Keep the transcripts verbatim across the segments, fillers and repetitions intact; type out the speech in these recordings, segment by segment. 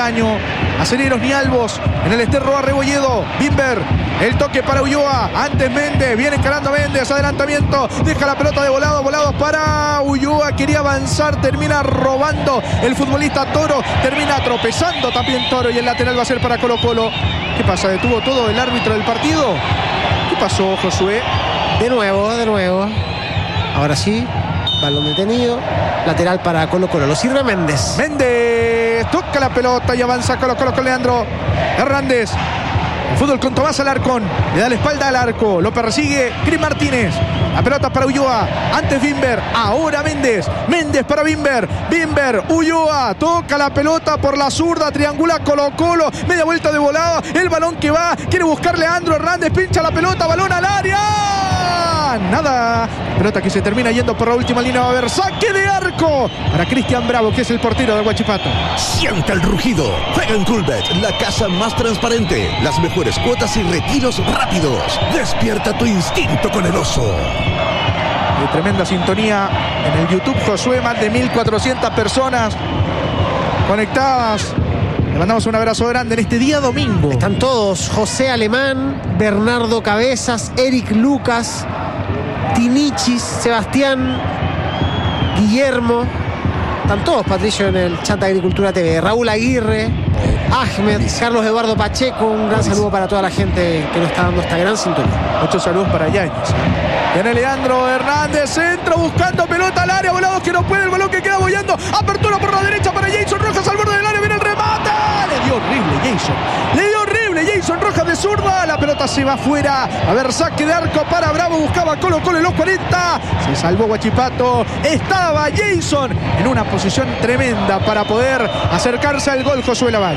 antaño. Aceleros ni albos en el Esterro Arrebolledo. Bimber, el toque para Ulloa. Antes Méndez, viene encarando a Méndez. Adelantamiento, deja la pelota de volado. Volados para Ulloa. Quería avanzar, termina robando el futbolista Toro. Termina tropezando también Toro. Y el lateral va a ser para Colo Colo. ¿Qué pasa? ¿Detuvo todo el árbitro del partido? ¿Qué pasó, Josué? De nuevo, de nuevo. Ahora sí, balón detenido. Lateral para Colo Colo. Lo sirve Méndez. Méndez toca la pelota y avanza Colo Colo con Leandro Hernández. El fútbol con Tomás Alarcón. Le da la espalda al arco. Lo persigue Cris Martínez. La pelota para Ulloa. Antes Bimber. Ahora Méndez. Méndez para Bimber. Bimber. Ulloa. Toca la pelota por la zurda. Triangula Colo Colo. Media vuelta de volada. El balón que va. Quiere buscar Leandro Hernández. Pincha la pelota. Balón al área. Nada. Pelota que se termina yendo por la última línea. Va a haber saque de arco para Cristian Bravo, que es el portero de Huachipato. Sienta el rugido. Juega en Coolbet, la casa más transparente. Las mejores cuotas y retiros rápidos. Despierta tu instinto con el oso. De tremenda sintonía en el YouTube, Josué. Más de mil cuatrocientas personas conectadas. Le mandamos un abrazo grande en este día domingo. Están todos. José Alemán, Bernardo Cabezas, Eric Lucas, Tinichis, Sebastián, Guillermo. Están todos, Patricio, en el chat de Agricultura T V. Raúl Aguirre, Ahmed, Carlos Eduardo Pacheco. Un gran saludo para toda la gente que nos está dando esta gran sintonía. Muchos saludos para Yáñez. Viene Leandro Hernández, centro, buscando pelota al área. Volados que no puede, el balón que queda boyando. Apertura por la derecha para Jason Rojas al borde del área. Viene el remate. Le dio horrible Jason. Le dio horrible Jason Rojas de zurda. La pelota se va afuera. A ver, saque de arco para Bravo. Buscaba Colo Colo en los cuarenta. Se salvó Huachipato. Estaba Jason en una posición tremenda para poder acercarse al gol. Josué Laval.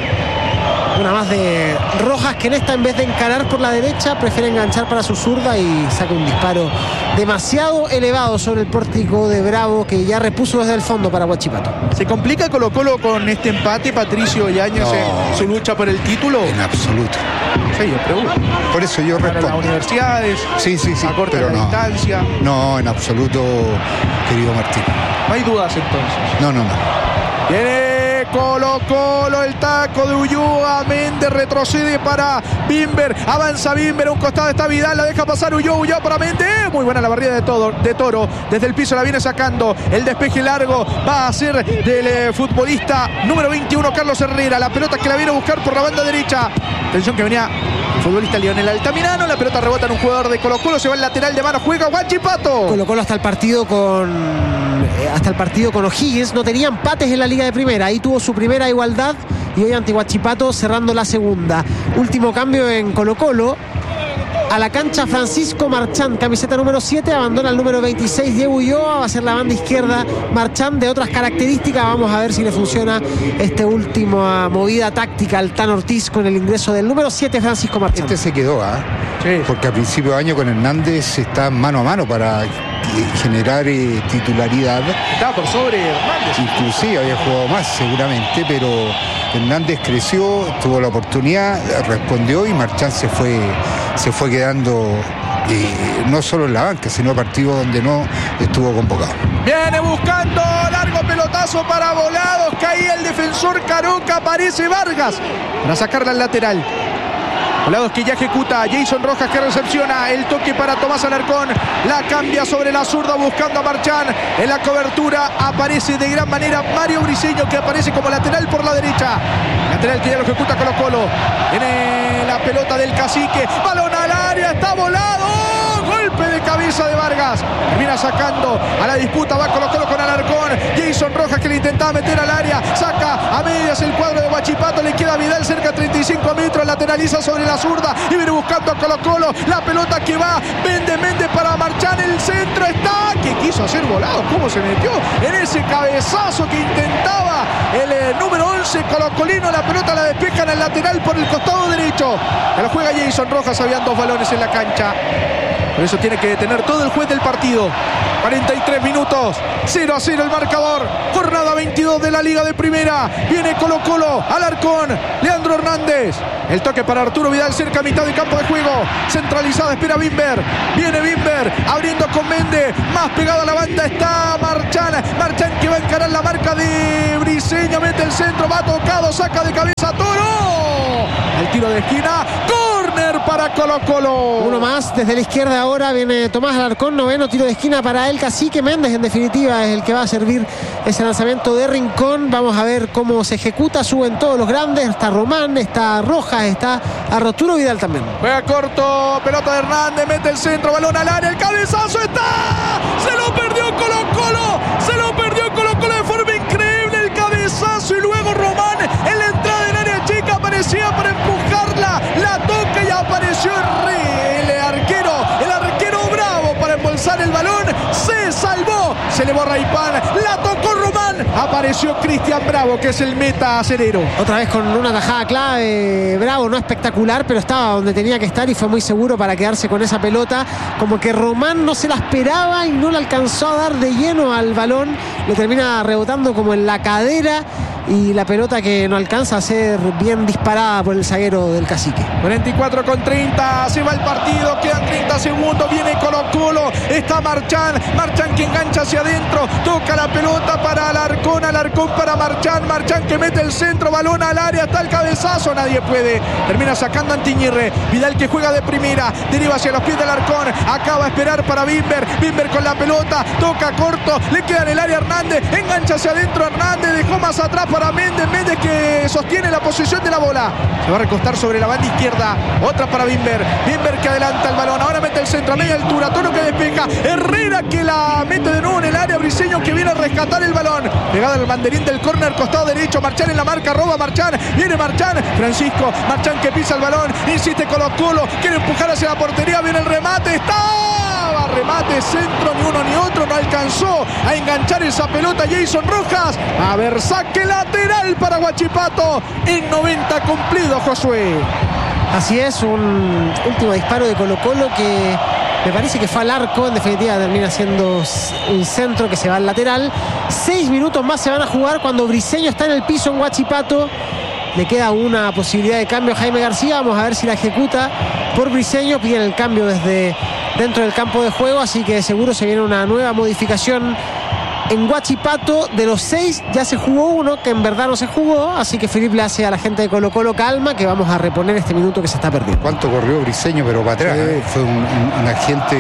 Una más de Rojas, que en esta, en vez de encarar por la derecha, prefiere enganchar para su zurda y saca un disparo demasiado elevado sobre el pórtico de Bravo, que ya repuso desde el fondo para Huachipato. ¿Se complica Colo Colo con este empate, Patricio Yáñez, no, en su lucha por el título? En absoluto. Sí, yo pregunto. Por eso yo para respondo. Las universidades, sí, sí, sí, a corta pero no, distancia. No, en absoluto, querido Martín. No hay dudas entonces. No, no, no. Viene Colo Colo, el taco de Ulloa. Méndez retrocede para Bimber. Avanza Bimber, a un costado está Vidal, la deja pasar Ulloa, Ulloa para Méndez. Muy buena la barrida de, todo, de Toro. Desde el piso la viene sacando. El despeje largo va a ser del eh, futbolista número veintiuno, Carlos Herrera. La pelota que la viene a buscar por la banda derecha. Atención que venía el futbolista Lionel Altamirano. La pelota rebota en un jugador de Colo Colo. Se va el lateral de mano, juega Huachipato. Colo Colo hasta el partido con... hasta el partido con O'Higgins no tenía empates en la Liga de Primera. Ahí tuvo su primera igualdad y hoy ante Huachipato cerrando la segunda. Último cambio en Colo Colo. A la cancha Francisco Marchán, camiseta número siete, abandona el número veintiséis, Diego Ulloa. Va a ser la banda izquierda Marchán, de otras características. Vamos a ver si le funciona esta última movida táctica al Tan Ortiz con el ingreso del número siete, Francisco Marchán. Este se quedó, ¿ah? ¿eh? Sí. Porque a principio de año con Hernández está mano a mano para generar eh, titularidad. Estaba por sobre Hernández. Inclusive había jugado más seguramente, pero Hernández creció, tuvo la oportunidad, respondió y Marchán se fue, se fue quedando eh, no solo en la banca, sino a partidos donde no estuvo convocado. Viene buscando largo pelotazo para Volados, caía el defensor Caroca, aparece Vargas para sacarla al lateral. Volados que ya ejecuta, Jason Rojas que recepciona, el toque para Tomás Alarcón, la cambia sobre la zurda buscando a Marchán, en la cobertura aparece de gran manera Mario Briceño, que aparece como lateral por la derecha, lateral que ya lo ejecuta Colo Colo. Viene la pelota del Cacique, balón al área, está Volado, golpe de cabeza de Vargas, termina sacando a la disputa, va Colo Colo con Alarcón, Jason Rojas que le intentaba meter al área, saca a medias el cuadro de Huachipato, le queda Vidal cerca treinta y cinco metros, lateraliza sobre la zurda y viene buscando a Colo Colo, la pelota que va, Méndez, Méndez para Marchán, el centro está, que quiso hacer Volado, cómo se metió en ese cabezazo que intentaba el eh, número once colocolino, la pelota la despejan al lateral por el costado derecho, la juega Jason Rojas, habían dos balones en la cancha. Por eso tiene que detener todo el juez del partido. cuarenta y tres minutos, cero a cero el marcador. Jornada veintidós de la Liga de Primera. Viene Colo Colo, Alarcón, Leandro Hernández. El toque para Arturo Vidal cerca a mitad de campo de juego. Centralizada, espera Bimber. Viene Bimber, abriendo con Méndez. Más pegado a la banda está Marchán. Marchán que va a encarar la marca de Briceño. Mete el centro, va tocado, saca de cabeza. tiro de esquina. Córner para Colo Colo. Uno más desde la izquierda ahora. Viene Tomás Alarcón, noveno tiro de esquina para el Cacique Méndez. En definitiva es el que va a servir ese lanzamiento de Rincón. Vamos a ver cómo se ejecuta. Suben todos los grandes. Está Román, está Rojas, está Arturo Vidal también. Juega corto, pelota de Hernández, mete el centro, balón al área, el cabezazo está. Se lo perdió Colo Colo. Se lo perdió Colo Colo de forma increíble el cabezazo. Y luego Román en la entrada del área chica aparecía para empujarla. La toca y apareció el, rey, el arquero. El arquero bravo para embolsar el balón. Se salvó. Se le borra Ipán. La tocó Román. Apareció Cristian Bravo, que es el meta acerero. Otra vez con una tajada clave. Bravo, no espectacular, pero estaba donde tenía que estar y fue muy seguro para quedarse con esa pelota. Como que Román no se la esperaba y no le alcanzó a dar de lleno al balón. Le termina rebotando como en la cadera. Y la pelota que no alcanza a ser bien disparada por el zaguero del Cacique. cuarenta y cuatro con treinta, se va el partido, quedan treinta segundos, viene Colo Colo, está Marchán, Marchán que engancha hacia adentro, toca la pelota para Alarcón, Alarcón para Marchán, Marchán que mete el centro, balón al área, está el cabezazo, nadie puede, termina sacando Antiñirre, Vidal que juega de primera, deriva hacia los pies de Alarcón, acaba a esperar para Bimber, Bimber con la pelota, toca corto, le queda en el área Hernández, engancha hacia adentro Hernández, dejó más atrás para Méndez, Méndez que sostiene la posición de la bola, se va a recostar sobre la banda izquierda, otra para Bimber, Bimber que adelanta el balón, ahora mete el centro a media altura, Toro que despeja, Herrera que la mete de nuevo en el área, Briseño que viene a rescatar el balón, pegado al banderín del córner, costado derecho, Marchán en la marca, roba Marchán, viene Marchán, Francisco, Marchán que pisa el balón, insiste Colo Colo, quiere empujar hacia la portería, viene el remate, estaba, remate, centro, ni uno ni otro, no alcanzó a enganchar esa pelota Jason Rojas, a ver, saque lateral para Huachipato, en noventa cumplido Josué. Así es, un último disparo de Colo Colo que me parece que fue al arco, en definitiva termina siendo un centro que se va al lateral. Seis minutos más se van a jugar cuando Briseño está en el piso en Huachipato. Le queda una posibilidad de cambio a Jaime García, vamos a ver si la ejecuta por Briseño, piden el cambio desde dentro del campo de juego, así que seguro se viene una nueva modificación en Huachipato. De los seis ya se jugó uno que en verdad no se jugó, así que Felipe le hace a la gente de Colo Colo calma, que vamos a reponer este minuto que se está perdiendo. ¿Cuánto corrió Briseño? Pero para atrás, ¿eh? Fue un, un, un agente,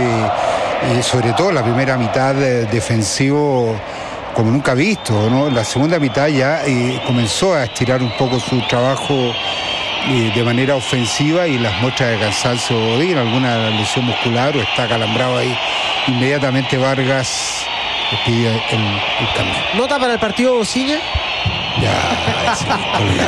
y sobre todo la primera mitad de, defensivo como nunca visto, ¿no? La segunda mitad ya eh, comenzó a estirar un poco su trabajo eh, de manera ofensiva, y las muestras de cansancio de alguna lesión muscular o está calambrado ahí. Inmediatamente Vargas le pide el, el cambio. ¿Nota para el partido Bocilla? Ya, sí,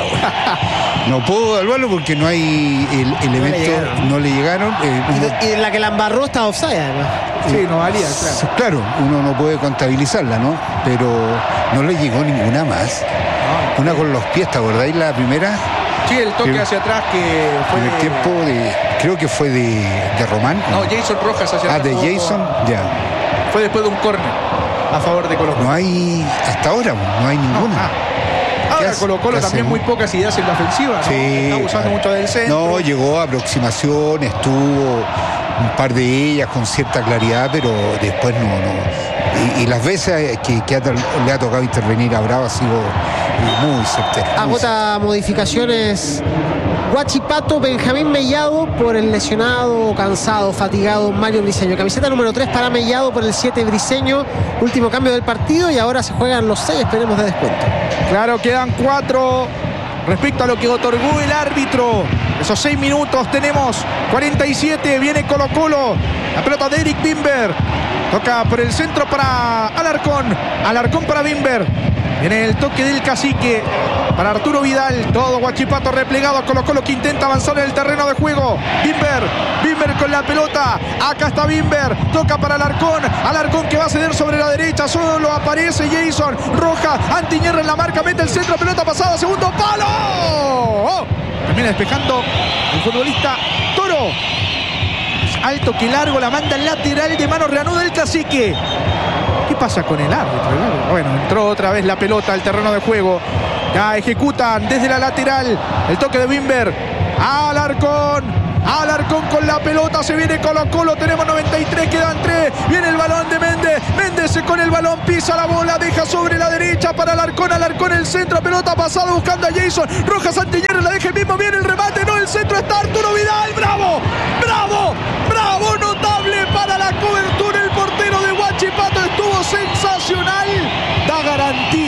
no puedo evaluarlo porque no hay el elemento, no le llegaron. No le llegaron eh, y, y la que la embarró está offside además. Sí, no valía, claro. Claro, uno no puede contabilizarla, ¿no? Pero no le llegó ninguna más. No, Una con los pies, ¿te acordáis la primera? Sí, el toque que, hacia atrás que fue en el de... tiempo de, creo que fue de, de Román. No, ¿no? Jason Rojas hacia ah, atrás. Ah, de Jason, ya. Fue después de un córner a favor de Colo Colo. No hay, hasta ahora, no hay ninguna. No, ah. Ahora Colo Colo también muy pocas ideas en la ofensiva, ¿no? Sí, Está abusando claro. mucho del centro. No, llegó a aproximaciones, tuvo un par de ellas con cierta claridad, pero después no, no. Y, y las veces que, que ha, le ha tocado intervenir a Bravo ha sido muy certero. Agota modificaciones Huachipato, Benjamín Mellado por el lesionado, cansado, fatigado Mario Briseño. Camiseta número tres para Mellado por el siete Briseño. Último cambio del partido y ahora se juegan los seis, esperemos de descuento. Claro, quedan cuatro respecto a lo que otorgó el árbitro. Esos seis minutos tenemos cuarenta y siete, viene Colo Colo. La pelota de Eric Bimber. Toca por el centro para Alarcón. Alarcón para Bimber. Viene el toque del Cacique para Arturo Vidal. Todo Huachipato replegado. Colo Colo que intenta avanzar en el terreno de juego. Bimber, Bimber con la pelota. Acá está Bimber. Toca para Alarcón. Alarcón que va a ceder sobre la derecha. Solo aparece Jason Rojas. Antiñerra en la marca. Mete el centro. Pelota pasada. Segundo palo. Oh, termina despejando el futbolista Toro. Alto que largo. La manda lateral de mano. Reanuda el Cacique. ¿Qué pasa con el árbitro? Bueno, entró otra vez la pelota al terreno de juego. Ya ejecutan desde la lateral el toque de Bimber. Alarcón. Alarcón con la pelota. Se viene Colo Colo. Tenemos noventa y tres. Quedan tres. Viene el balón de Méndez. Méndez con el balón. Pisa la bola. Deja sobre la derecha para Alarcón. Alarcón el centro. Pelota pasada buscando a Jason Rojas. Antiñera la deja el mismo. Viene el remate. No el centro.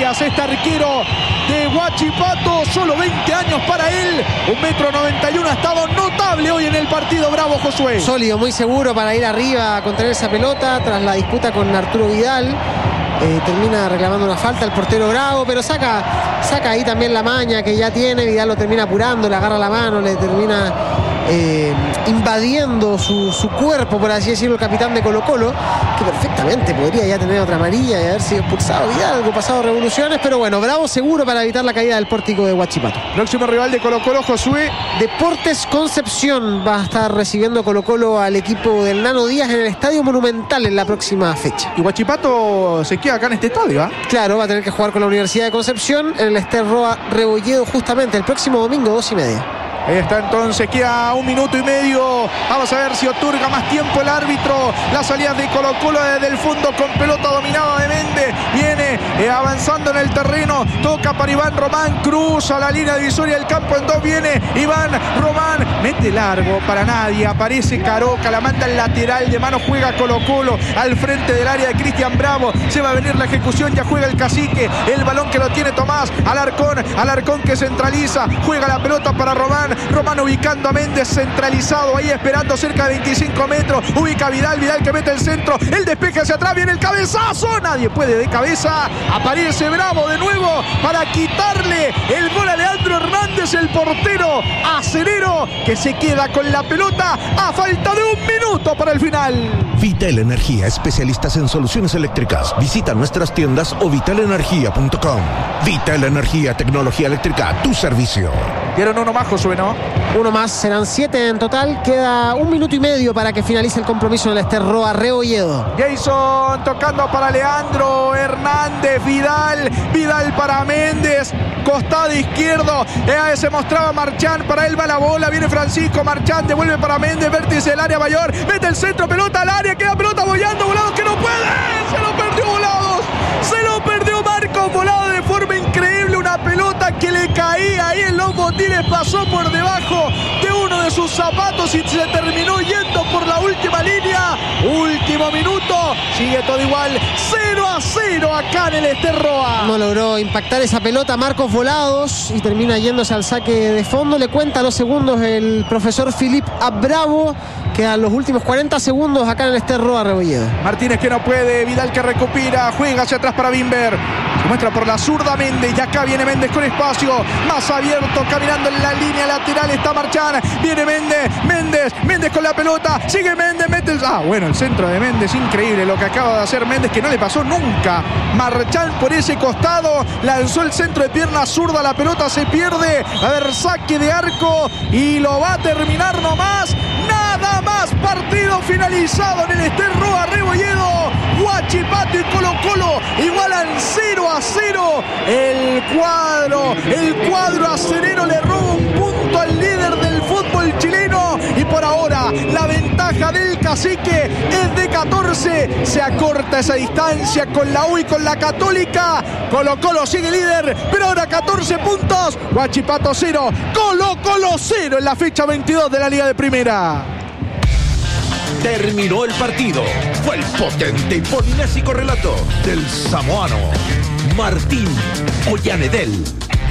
Díaz, este arquero de Huachipato, solo veinte años para él, un metro noventa y uno, ha estado notable hoy en el partido. Bravo, Josué. Sólido, muy seguro para ir arriba a contener esa pelota tras la disputa con Arturo Vidal. Eh, termina reclamando una falta el portero Bravo, pero saca, saca ahí también la maña que ya tiene. Vidal lo termina apurando, le agarra la mano, le termina eh, invadiendo su, su cuerpo, por así decirlo, el capitán de Colo Colo, que perfectamente podría ya tener otra amarilla y haber sido expulsado Vidal, algo pasado revoluciones, pero bueno, Bravo seguro para evitar la caída del pórtico de Huachipato. Próximo rival de Colo Colo, Josué. Deportes Concepción va a estar recibiendo Colo Colo al equipo del Nano Díaz en el Estadio Monumental en la próxima fecha. Y Huachipato se queda acá en este estadio, ¿ah? ¿eh? Claro, va a tener que jugar con la Universidad de Concepción en el Ester Roa Rebolledo justamente el próximo domingo, dos y media. Ahí está entonces, queda un minuto y medio. Vamos a ver si otorga más tiempo el árbitro. Las salidas de Colo Colo desde el fondo con pelota dominada de Méndez. Viene eh, avanzando en el terreno. Toca para Iván Román. Cruza la línea divisoria del campo en dos. Viene Iván Román. Mete largo para nadie. Aparece Caroca. La manda al lateral de mano. Juega Colo Colo al frente del área de Cristian Bravo. Se va a venir la ejecución. Ya juega el cacique. El balón que lo tiene Tomás. Alarcón. Alarcón que centraliza. Juega la pelota para Román. Román ubicando a Méndez centralizado ahí esperando cerca de veinticinco metros. Ubica a Vidal, Vidal que mete el centro. El despeje hacia atrás, viene el cabezazo. Nadie puede de cabeza. Aparece Bravo de nuevo para quitarle el gol a Leandro Hernández, el portero acerero, que se queda con la pelota a falta de un minuto para el final. Vital Energía, especialistas en soluciones eléctricas. Visita nuestras tiendas o vital energía punto com. Vital Energía, tecnología eléctrica a tu servicio. Dieron uno más, Josué, ¿no? Uno más, serán siete en total. Queda un minuto y medio para que finalice el compromiso en el Ester Roa Rebolledo. Jason tocando para Leandro Hernández. Vidal, Vidal para Méndez. Costado izquierdo. Eh, se mostraba Marchán. Para él va la bola. Viene Francisco Marchán. Devuelve para Méndez. Vértice del área mayor. Mete el centro. Pelota al área. Queda pelota bollando. Volados que no puede. Se lo perdió Volados. Se lo perdió Marcos Volados de forma increíble. Una pelota que le caía ahí en los botines. Pasó por debajo de uno de sus zapatos y se terminó yendo por la última línea. Último minuto. Sigue todo igual. cero a cero acá en el Ester Roa. No logró impactar esa pelota Marcos Volados y termina yéndose al saque de fondo. Le cuenta los segundos el profesor Filip Bravo. Quedan los últimos cuarenta segundos acá en el Ester Roa Rebolledo. Martínez que no puede. Vidal que recupera. Juega hacia atrás para Bimber. Se muestra por la zurda Méndez. Y acá viene Méndez con espacio. Más abierto. Caminando en la línea lateral está Marchán. Viene Méndez. Méndez. Méndez con la pelota. Sigue Méndez. Mete el... Ah, bueno, el centro de Méndez. Increíble lo que acaba de hacer Méndez, que no le pasó nunca. Marchán por ese costado. Lanzó el centro de pierna zurda. La pelota se pierde. A ver, saque de arco. Y lo va a terminar nomás. Nada más. Partido finalizado en el Ester Roa Rebolledo. Huachipato y Colo Colo igualan cero a cero. El cuadro, el cuadro acerero le roba un punto al líder del fútbol chileno. Y por ahora la ventaja del cacique es de catorce. Se acorta esa distancia con la U y con la Católica. Colo Colo sigue líder, pero ahora catorce puntos. Huachipato cero, Colo Colo cero en la fecha veintidós de la Liga de Primera. Terminó el partido. Fue el potente y polinésico relato del samoano Martín Ollanedel.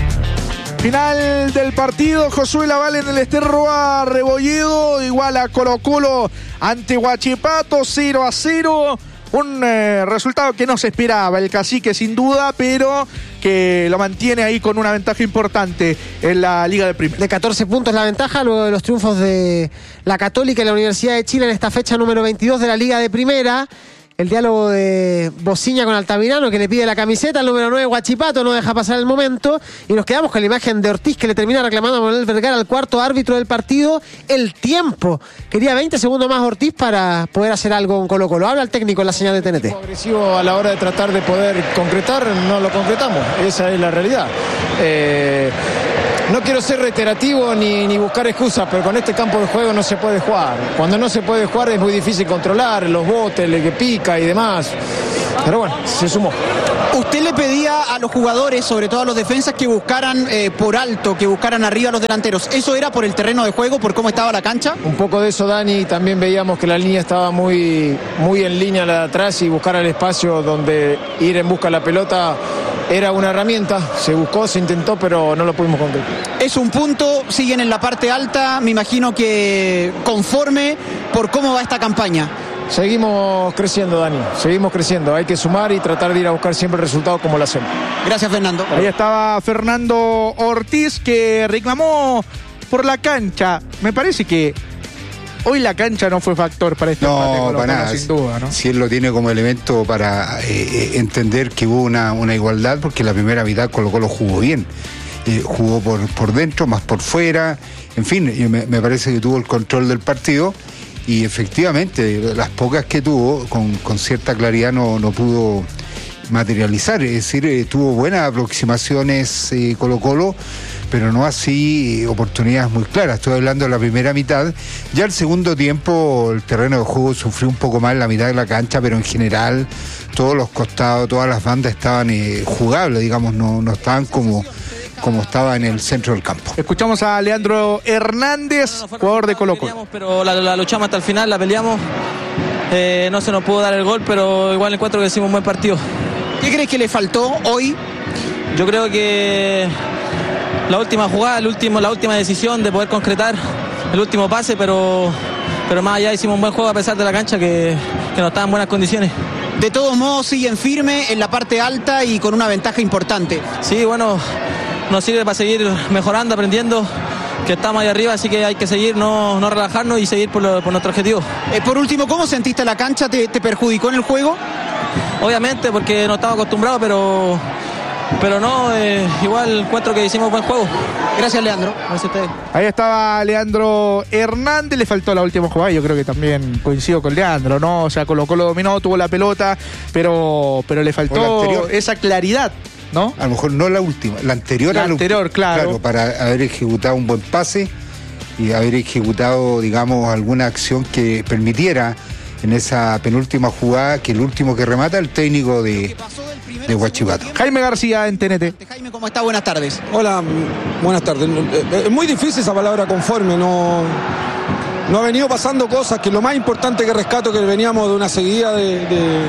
Final del partido, Josué Laval en el Ester Roa Rebolledo, igual a Colo Colo ante Huachipato, cero a cero. Un eh, resultado que no se esperaba el cacique sin duda, pero que lo mantiene ahí con una ventaja importante en la Liga de Primera. De catorce puntos la ventaja luego de los triunfos de la Católica y la Universidad de Chile en esta fecha número veintidós de la Liga de Primera. El diálogo de Bociña con Altamirano, que le pide la camiseta al número nueve Huachipato, no deja pasar el momento. Y nos quedamos con la imagen de Ortiz, que le termina reclamando a Manuel Vergara, al cuarto árbitro del partido, el tiempo. Quería veinte segundos más Ortiz para poder hacer algo con Colo Colo. Habla el técnico en la señal de T N T. Agresivo a la hora de tratar de poder concretar, no lo concretamos. Esa es la realidad. Eh... No quiero ser reiterativo ni, ni buscar excusas, pero con este campo de juego no se puede jugar. Cuando no se puede jugar es muy difícil controlar los botes, el que pica y demás. Pero bueno, se sumó. Usted le pedía a los jugadores, sobre todo a los defensas, que buscaran eh, por alto, que buscaran arriba a los delanteros. ¿Eso era por el terreno de juego, por cómo estaba la cancha? Un poco de eso, Dani. También veíamos que la línea estaba muy, muy en línea la de atrás y buscar el espacio donde ir en busca de la pelota era una herramienta, se buscó, se intentó, pero no lo pudimos concretar. Es un punto, siguen en la parte alta, me imagino que conforme por cómo va esta campaña. Seguimos creciendo, Dani, seguimos creciendo, hay que sumar y tratar de ir a buscar siempre el resultado como lo hacemos. Gracias, Fernando. Ahí estaba Fernando Ortiz, que reclamó por la cancha. Me parece que hoy la cancha no fue factor para este empate No, Colo-Colo, para nada. sin duda, ¿no? Si él lo tiene como elemento para eh, entender que hubo una, una igualdad, porque la primera mitad Colo-Colo jugó bien. Eh, jugó por, por dentro, más por fuera. En fin, me, me parece que tuvo el control del partido. Y efectivamente, las pocas que tuvo, con, con cierta claridad no, no pudo materializar. Es decir, eh, tuvo buenas aproximaciones eh, Colo-Colo, pero no así oportunidades muy claras. Estoy hablando de la primera mitad. Ya el segundo tiempo el terreno de juego sufrió un poco más en la mitad de la cancha, pero en general todos los costados, todas las bandas estaban eh, jugables, digamos, no, no estaban como, como estaba en el centro del campo. Escuchamos a Leandro Hernández, no, no jugador de Colo-Colo. Pero la, la luchamos hasta el final, la peleamos. Eh, no se nos pudo dar el gol, pero igual encuentro que hicimos un buen partido. ¿Qué crees que le faltó hoy? Yo creo que la última jugada, el último, la última decisión de poder concretar el último pase, pero, pero más allá hicimos un buen juego a pesar de la cancha que, que no estaba en buenas condiciones. De todos modos siguen firme en la parte alta y con una ventaja importante. Sí, bueno, nos sirve para seguir mejorando, aprendiendo, que estamos ahí arriba, así que hay que seguir, no, no relajarnos y seguir por, lo, por nuestro objetivo. Eh, por último, ¿cómo sentiste la cancha? ¿Te, te perjudicó en el juego? Obviamente, porque no estaba acostumbrado, pero, pero no, eh, igual encuentro que hicimos buen juego. Gracias, Leandro. Gracias a ustedes. Ahí estaba Leandro Hernández, le faltó la última jugada, yo creo que también coincido con Leandro, ¿no? O sea, Colo-Colo dominó, tuvo la pelota, pero, pero le faltó esa claridad, ¿no? A lo mejor no la última, la anterior la a la anterior, última. claro. Claro, para haber ejecutado un buen pase y haber ejecutado, digamos, alguna acción que permitiera en esa penúltima jugada que el último que remata el técnico de, de Huachipato. Jaime García en T N T. Jaime, ¿cómo está? Buenas tardes. Hola, buenas tardes. Es muy difícil esa palabra conforme, no, no ha venido pasando cosas, que lo más importante que rescato que veníamos de una seguida de, de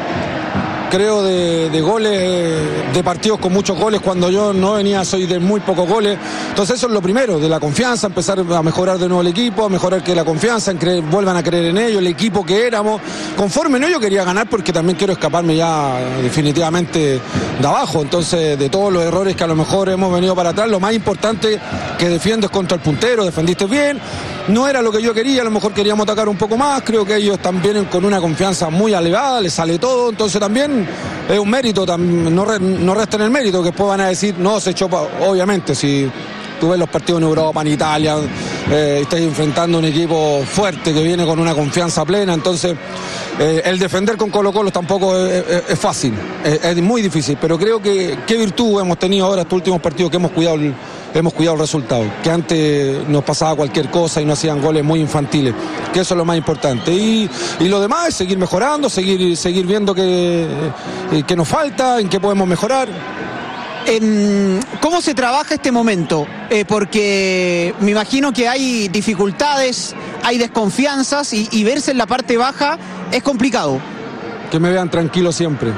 creo de, de goles, de partidos con muchos goles, cuando yo no venía, soy de muy pocos goles. Entonces eso es lo primero, de la confianza, empezar a mejorar de nuevo el equipo, a mejorar que la confianza, en creer, vuelvan a creer en ellos, el equipo que éramos. Conforme no, yo quería ganar porque también quiero escaparme ya definitivamente de abajo. Entonces, de todos los errores que a lo mejor hemos venido para atrás, lo más importante que defiendes contra el puntero, defendiste bien. No era lo que yo quería, a lo mejor queríamos atacar un poco más, creo que ellos también con una confianza muy elevada, les sale todo, entonces también es un mérito, no, re, no resten el mérito, que después van a decir, no, se echó, pa... obviamente, si tú ves los partidos en Europa, en Italia, eh, estás enfrentando un equipo fuerte que viene con una confianza plena, entonces eh, el defender con Colo-Colo tampoco es, es, es fácil, es, es muy difícil, pero creo que qué virtud hemos tenido ahora estos últimos partidos, que hemos cuidado el hemos cuidado el resultado, que antes nos pasaba cualquier cosa y no hacían goles muy infantiles, que eso es lo más importante, y, y lo demás es seguir mejorando, seguir, seguir viendo qué que nos falta, en qué podemos mejorar. ¿Cómo se trabaja este momento? Eh, porque me imagino que hay dificultades, hay desconfianzas y, y verse en la parte baja es complicado. Que me vean tranquilo siempre.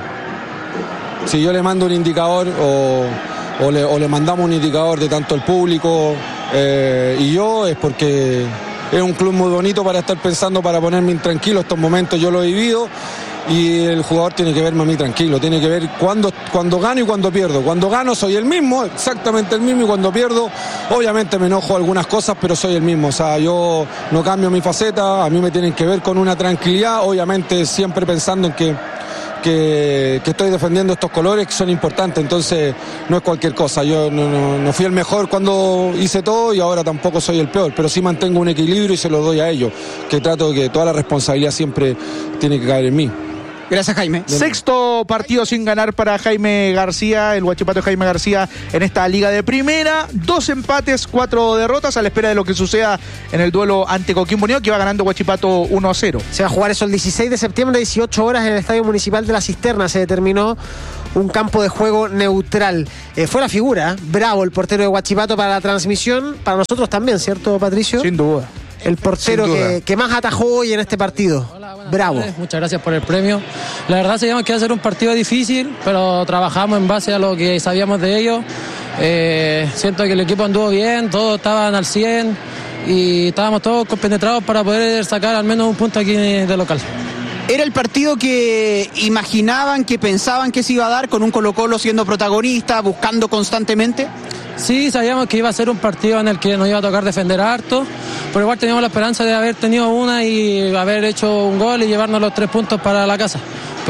Si yo le mando un indicador o... O le, o le mandamos un indicador de tanto el público eh, y yo, es porque es un club muy bonito para estar pensando, para ponerme intranquilo. Estos momentos yo lo he vivido y el jugador tiene que verme a mí tranquilo, tiene que ver cuando, cuando gano y cuando pierdo. Cuando gano soy el mismo, exactamente el mismo, y cuando pierdo obviamente me enojo algunas cosas, pero soy el mismo. O sea, yo no cambio mi faceta, a mí me tienen que ver con una tranquilidad, obviamente siempre pensando en que Que, que estoy defendiendo estos colores que son importantes, entonces no es cualquier cosa. Yo no, no, no fui el mejor cuando hice todo y ahora tampoco soy el peor, pero sí mantengo un equilibrio y se lo doy a ellos, que trato de que toda la responsabilidad siempre tiene que caer en mí. Gracias, Jaime. Sexto partido sin ganar para Jaime García, el Huachipato Jaime García en esta liga de primera. Dos empates, cuatro derrotas, a la espera de lo que suceda en el duelo ante Coquimbo Unido, que va ganando Huachipato uno a cero. Se va a jugar eso el dieciséis de septiembre, dieciocho horas, en el Estadio Municipal de La Cisterna. Se determinó un campo de juego neutral. Eh, fue la figura, bravo el portero de Huachipato para la transmisión. Para nosotros también, ¿cierto, Patricio? Sin duda. El portero que, que más atajó hoy en este partido. Bravo. Muchas gracias por el premio. La verdad sabíamos que iba a ser un partido difícil, pero trabajamos en base a lo que sabíamos de ellos. Eh, siento que el equipo anduvo bien, todos estaban al cien y estábamos todos compenetrados para poder sacar al menos un punto aquí de local. ¿Era el partido que imaginaban, que pensaban que se iba a dar, con un Colo-Colo siendo protagonista, buscando constantemente? Sí, sabíamos que iba a ser un partido en el que nos iba a tocar defender harto, pero igual teníamos la esperanza de haber tenido una y haber hecho un gol y llevarnos los tres puntos para la casa.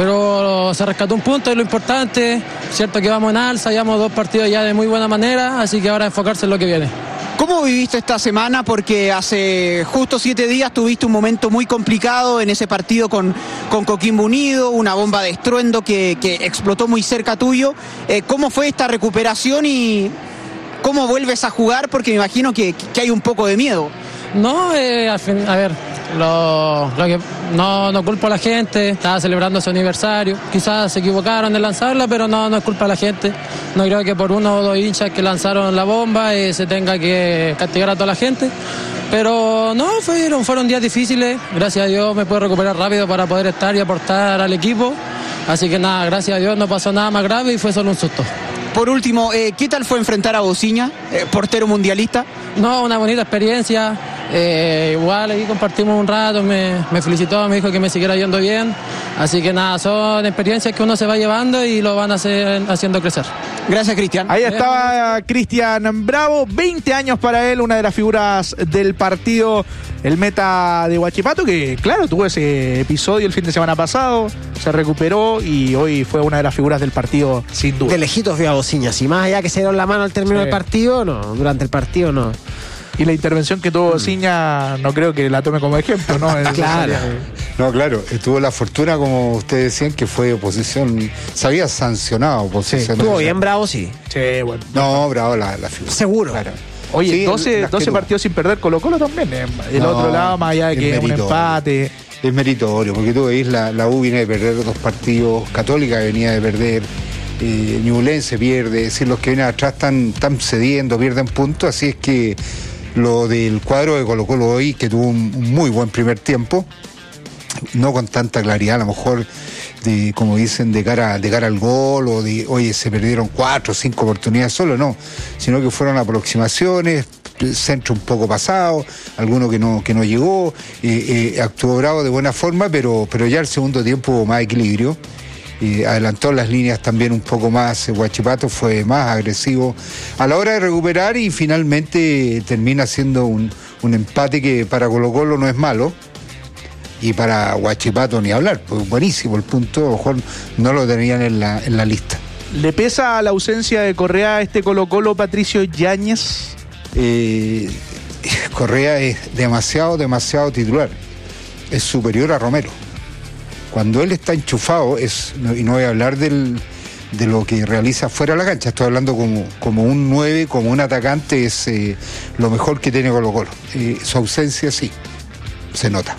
Pero se rescató un punto, es lo importante. Cierto que vamos en alza, llevamos dos partidos ya de muy buena manera, así que ahora enfocarse en lo que viene. ¿Cómo viviste esta semana? Porque hace justo siete días tuviste un momento muy complicado en ese partido con, con Coquimbo Unido, una bomba de estruendo que, que explotó muy cerca tuyo. Eh, ¿Cómo fue esta recuperación y cómo vuelves a jugar? Porque me imagino que, que hay un poco de miedo. No, eh, al fin, a ver, lo, lo que no, no culpo a la gente, estaba celebrando su aniversario, quizás se equivocaron de lanzarla, pero no, no es culpa a la gente. No creo que por uno o dos hinchas que lanzaron la bomba eh, se tenga que castigar a toda la gente. Pero no, fueron, fueron días difíciles, gracias a Dios me puedo recuperar rápido para poder estar y aportar al equipo. Así que nada, gracias a Dios no pasó nada más grave y fue solo un susto. Por último, eh, ¿qué tal fue enfrentar a Bociña, eh, portero mundialista? No, una bonita experiencia. Eh, igual ahí compartimos un rato, me, me felicitó, me dijo que me siguiera yendo bien. Así que nada, son experiencias que uno se va llevando y lo van a hacer, haciendo crecer. Gracias, Cristian. Ahí estaba Cristian Bravo, veinte años para él, una de las figuras del partido, el meta de Huachipato, que claro, tuvo ese episodio el fin de semana pasado, se recuperó y hoy fue una de las figuras del partido, sin duda. De lejitos vio a Bociñas, y más allá que se dieron la mano al término sí. del partido, no, durante el partido no. Y la intervención que tuvo Bociña, no creo que la tome como ejemplo, ¿no? Claro. No, claro, tuvo la fortuna, como ustedes decían, que fue oposición, se había sancionado oposición. Sí, estuvo bien Bravo, sí. Sí, bueno. No, Bravo la, la figura. Seguro. Claro. Oye, sí, doce, doce partidos sin perder Colo-Colo también. Eh. El no, otro lado, más allá de que es un empate. Es meritorio, porque tú veis, la, la U viene de perder dos partidos, Católica venía de perder, eh, Ñublense pierde, es decir, los que vienen atrás están, están cediendo, pierden puntos, así es que lo del cuadro de Colo-Colo hoy, que tuvo un, un muy buen primer tiempo, no con tanta claridad, a lo mejor, de, como dicen, de cara, de cara al gol, o de, oye, se perdieron cuatro o cinco oportunidades solo, no, sino que fueron aproximaciones, centro un poco pasado, alguno que no, que no llegó, eh, eh, actuó Bravo de buena forma, pero, pero ya el segundo tiempo hubo más equilibrio. Eh, adelantó las líneas también un poco más, Huachipato fue más agresivo a la hora de recuperar y finalmente termina siendo un, un empate que para Colo-Colo no es malo y para Huachipato ni hablar, pues buenísimo el punto, a lo mejor no lo tenían en la, en la lista. ¿Le pesa la ausencia de Correa a este Colo-Colo, Patricio Yáñez? Eh, Correa es demasiado, demasiado titular, es superior a Romero. Cuando él está enchufado, es, y no voy a hablar del, de lo que realiza fuera de la cancha, estoy hablando como, como un nueve, como un atacante, es eh, lo mejor que tiene Colo-Colo. Eh, su ausencia sí, se nota.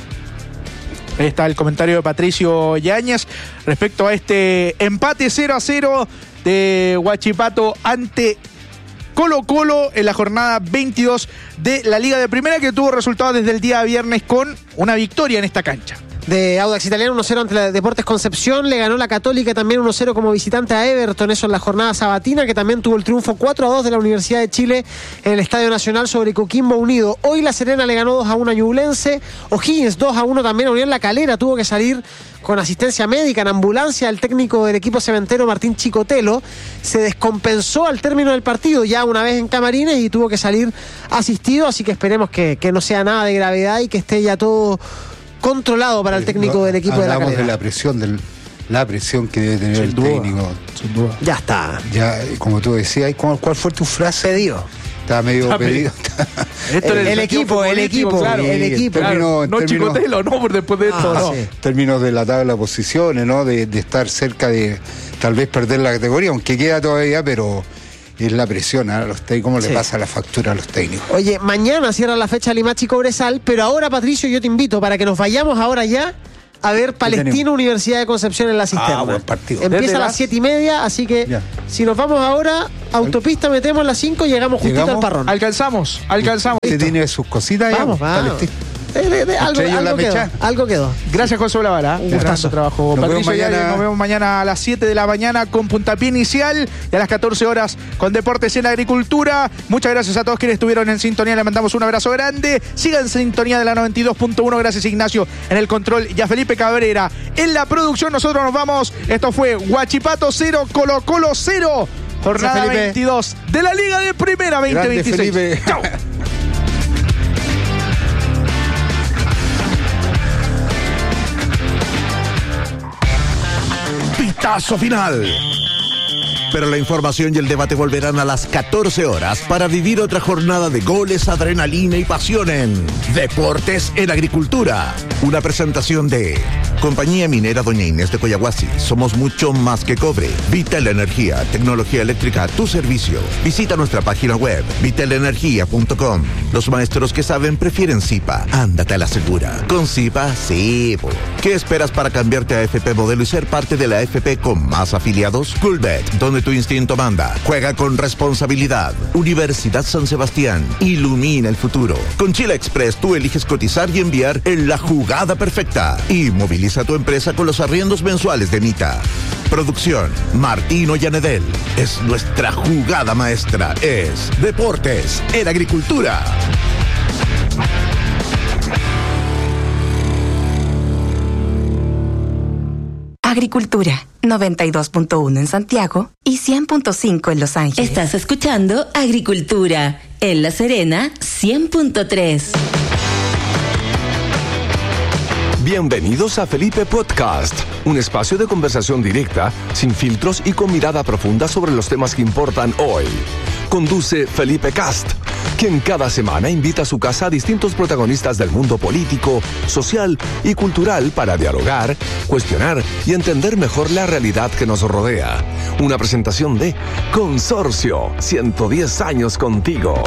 Ahí está el comentario de Patricio Yáñez respecto a este empate cero a cero de Huachipato ante Colo-Colo en la jornada veintidós de la Liga de Primera, que tuvo resultados desde el día viernes con una victoria en esta cancha. De Audax Italiano uno cero ante la Deportes Concepción, le ganó la Católica también uno cero como visitante a Everton, eso en la jornada sabatina, que también tuvo el triunfo cuatro a dos de la Universidad de Chile en el Estadio Nacional sobre Coquimbo Unido. Hoy La Serena le ganó dos a uno a Ñublense, O'Higgins dos a uno también a Unión La Calera, tuvo que salir con asistencia médica en ambulancia. El técnico del equipo cementero, Martín Chicotelo, se descompensó al término del partido ya una vez en camarines y tuvo que salir asistido, así que esperemos que, que no sea nada de gravedad y que esté ya todo controlado para el técnico del equipo de La Calera. Hablamos de la presión, del, la presión que debe tener sin el duda, técnico. Sin duda. Ya está. Ya, como tú decías, ¿cuál, cuál fue tu frase? Pedido. Estaba medio Está pedido. el, el, el equipo, el equipo, claro, el equipo. Claro, no términos, Chicotelo, no, por después de esto, ah, no. Sí. Términos de la tabla de posiciones, ¿no? De, de estar cerca de tal vez perder la categoría, aunque queda todavía, pero es la presión a los técnicos, cómo sí. le pasa la factura a los técnicos. Oye, mañana cierra la fecha Limache y Cobresal, pero ahora, Patricio, yo te invito para que nos vayamos ahora ya a ver Palestino Universidad de Concepción en la Cisterna. Ah, buen partido. Empieza a las siete y media, así que ya. Si nos vamos ahora, autopista metemos las cinco y llegamos justito ¿Llegamos? al Parrón. Alcanzamos, alcanzamos. Usted tiene sus cositas. Vamos, ya, vamos. Eh, de, de, algo, ellos algo, la quedó, mecha. algo quedó. Gracias, José Olavara. Un Un gran gustazo. trabajo. Nos Patricio vemos mañana. Yáñez, nos vemos mañana a las siete de la mañana con puntapié inicial y a las catorce horas con Deportes en Agricultura. Muchas gracias a todos quienes estuvieron en sintonía. Le mandamos un abrazo grande. Sigan en sintonía de la noventa y dos punto uno. Gracias, Ignacio, en el control y a Felipe Cabrera en la producción. Nosotros nos vamos. Esto fue Huachipato cero, Colo Colo cero. Jornada Gracias, Felipe. veintidós de la Liga de Primera veinte veintiséis. Grande, Felipe. Chao. Pitazo final. Pero la información y el debate volverán a las catorce horas para vivir otra jornada de goles, adrenalina y pasión en Deportes en Agricultura. Una presentación de Compañía Minera Doña Inés de Coyahuasi. Somos mucho más que cobre. Vital Energía, tecnología eléctrica a tu servicio. Visita nuestra página web vital energía punto com. Los maestros que saben prefieren Zipa. Ándate a la segura. Con Zipa, sí. po. ¿Qué esperas para cambiarte a A F P Modelo y ser parte de la A F P con más afiliados? Coolbet, donde tu instinto manda. Juega con responsabilidad. Universidad San Sebastián. Ilumina el futuro. Con Chile Express tú eliges cotizar y enviar en la jugada perfecta. Y moviliza tu empresa con los arriendos mensuales de Mita. Producción Martino Llanedel. Es nuestra jugada maestra. Es Deportes en Agricultura. Agricultura, noventa y dos punto uno en Santiago y cien punto cinco en Los Ángeles. Estás escuchando Agricultura en La Serena, cien punto tres. Bienvenidos a Felipe Podcast, un espacio de conversación directa, sin filtros y con mirada profunda sobre los temas que importan hoy. Conduce Felipe Cast, quien cada semana invita a su casa a distintos protagonistas del mundo político, social y cultural para dialogar, cuestionar y entender mejor la realidad que nos rodea. Una presentación de Consorcio, ciento diez años contigo.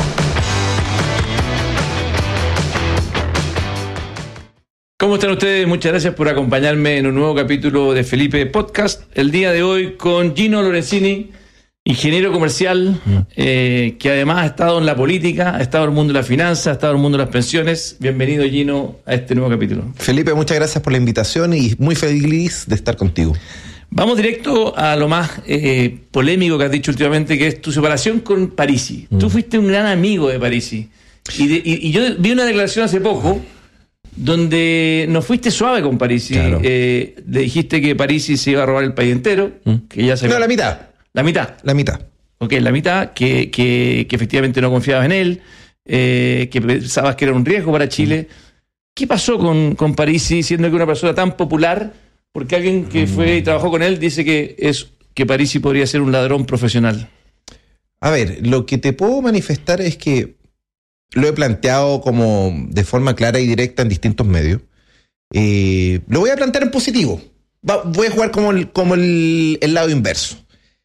¿Cómo están ustedes? Muchas gracias por acompañarme en un nuevo capítulo de Felipe Podcast. El día de hoy con Gino Lorenzini, ingeniero comercial, mm. eh, que además ha estado en la política, ha estado en el mundo de la finanza, ha estado en el mundo de las pensiones. Bienvenido, Gino, a este nuevo capítulo. Felipe, muchas gracias por la invitación y muy feliz de estar contigo. Vamos directo a lo más eh, polémico que has dicho últimamente, que es tu separación con Parisi. Mm. Tú fuiste un gran amigo de Parisi. Y, de, y, y yo vi una declaración hace poco donde no fuiste suave con Parisi. Claro. Eh, le dijiste que Parisi se iba a robar el país entero. Mm. Que ya se no, la mitad. La mitad. La mitad. Ok, la mitad, que, que, que efectivamente no confiabas en él, eh, que pensabas que era un riesgo para Chile. ¿Qué pasó con, con Parisi, siendo que una persona tan popular? Porque alguien que fue y trabajó con él dice que, es, que Parisi podría ser un ladrón profesional. A ver, lo que te puedo manifestar es que lo he planteado como de forma clara y directa en distintos medios. Eh, lo voy a plantear en positivo. Va, voy a jugar como el, como el, el lado inverso.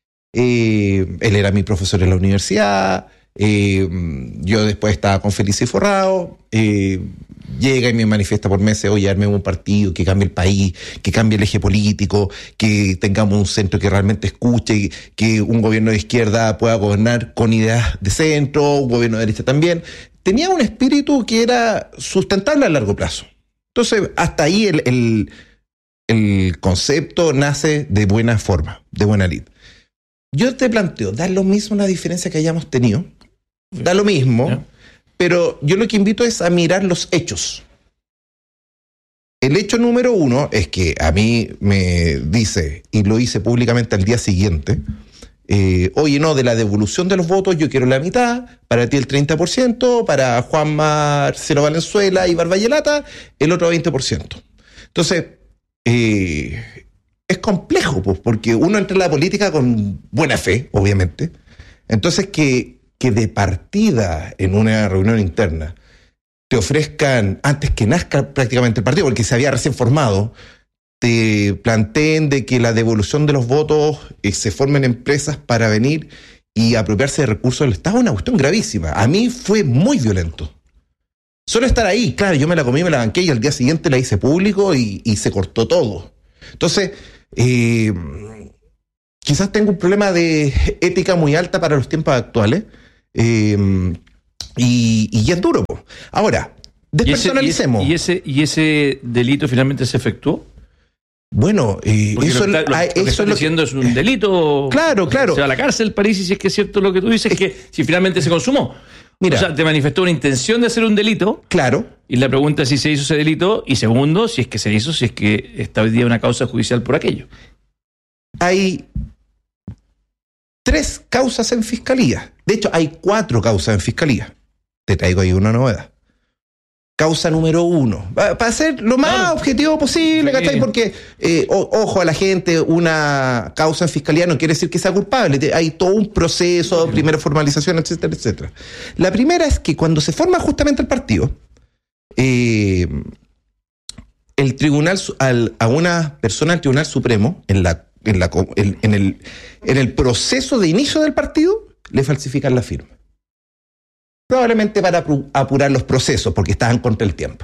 Eh, él era mi profesor en la universidad. Eh, yo después estaba con Felice Forrado. Eh, llega y me manifiesta por meses: oye, armemos un partido que cambie el país, que cambie el eje político, que tengamos un centro que realmente escuche, que un gobierno de izquierda pueda gobernar con ideas de centro, un gobierno de derecha también. Tenía un espíritu que era sustentable a largo plazo. Entonces, hasta ahí el, el, el concepto nace de buena forma, de buena lid. Yo te planteo, da lo mismo la diferencia que hayamos tenido, da lo mismo, ¿yeah? Pero yo lo que invito es a mirar los hechos. El hecho número uno es que a mí me dice, y lo hice públicamente al día siguiente, eh, oye, no, de la devolución de los votos yo quiero la mitad, para ti el treinta por ciento, para Juan Marcelo Valenzuela y Barbayelata el otro veinte por ciento. Entonces, eh, es complejo, pues, porque uno entra en la política con buena fe, obviamente. Entonces, que, que de partida en una reunión interna te ofrezcan, antes que nazca prácticamente el partido, porque se había recién formado, te planteen de que la devolución de los votos eh, se formen empresas para venir y apropiarse de recursos del Estado, es una cuestión gravísima. A mí fue muy violento. Solo estar ahí, claro, yo me la comí, me la banqué y al día siguiente la hice público y, y se cortó todo. Entonces, eh, quizás tengo un problema de ética muy alta para los tiempos actuales, eh, y, y es duro. Ahora, Despersonalicemos. ¿Y ese, y ese, y ese delito finalmente se efectuó? Bueno, eh, eso, lo, está, lo, a, lo que eso estás lo diciendo que, es un delito. Claro, claro. Se va a la cárcel, París, y si es que es cierto lo que tú dices, es que si finalmente se consumó. Mira, o sea, te manifestó una intención de hacer un delito. Claro. Y la pregunta es si se hizo ese delito. Y segundo, si es que se hizo, si es que está hoy día una causa judicial por aquello. Hay tres causas en fiscalía. De hecho, hay cuatro causas en fiscalía. Te traigo ahí una novedad. Causa número uno. Para ser lo más claro. objetivo posible, sí. ¿Cachai? Porque, eh, o, ojo a la gente, una causa en fiscalía no quiere decir que sea culpable. Hay todo un proceso, sí. primera formalización, etcétera, etcétera. La primera es que cuando se forma justamente el partido, eh, el tribunal, al, a una persona del Tribunal Supremo, en, la, en, la, en, en, el, en el proceso de inicio del partido, le falsifican la firma. Probablemente para apurar los procesos, porque estaban contra el tiempo.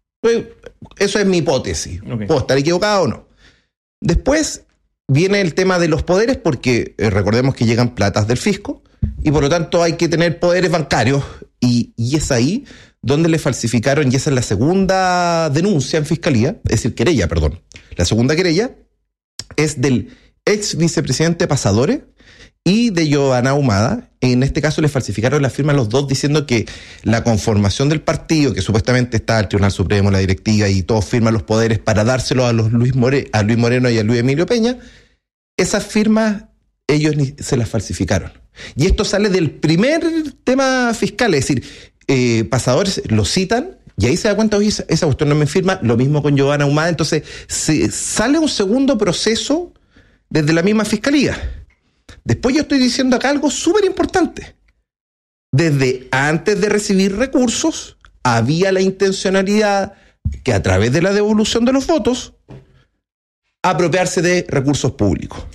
Eso es mi hipótesis. Okay. Puedo estar equivocado o no. Después viene el tema de los poderes, porque eh, recordemos que llegan platas del fisco, y por lo tanto hay que tener poderes bancarios, y, y es ahí donde le falsificaron, y esa es la segunda denuncia en fiscalía, es decir, querella, perdón. La segunda querella es del ex vicepresidente Pasadores y de Giovanna Humada. En este caso le falsificaron la firma a los dos diciendo que la conformación del partido, que supuestamente está el Tribunal Supremo, la directiva y todos firman los poderes para dárselo a los Luis More, a Luis Moreno y a Luis Emilio Peña, esas firmas ellos ni, se las falsificaron. Y esto sale del primer tema fiscal, es decir, eh, Pasadores lo citan y ahí se da cuenta, oye, esa, esa cuestión no me firma, lo mismo con Giovanna Humada, entonces se, sale un segundo proceso desde la misma fiscalía. Después yo estoy diciendo acá algo súper importante. Desde antes de recibir recursos, había la intencionalidad que a través de la devolución de los votos, apropiarse de recursos públicos.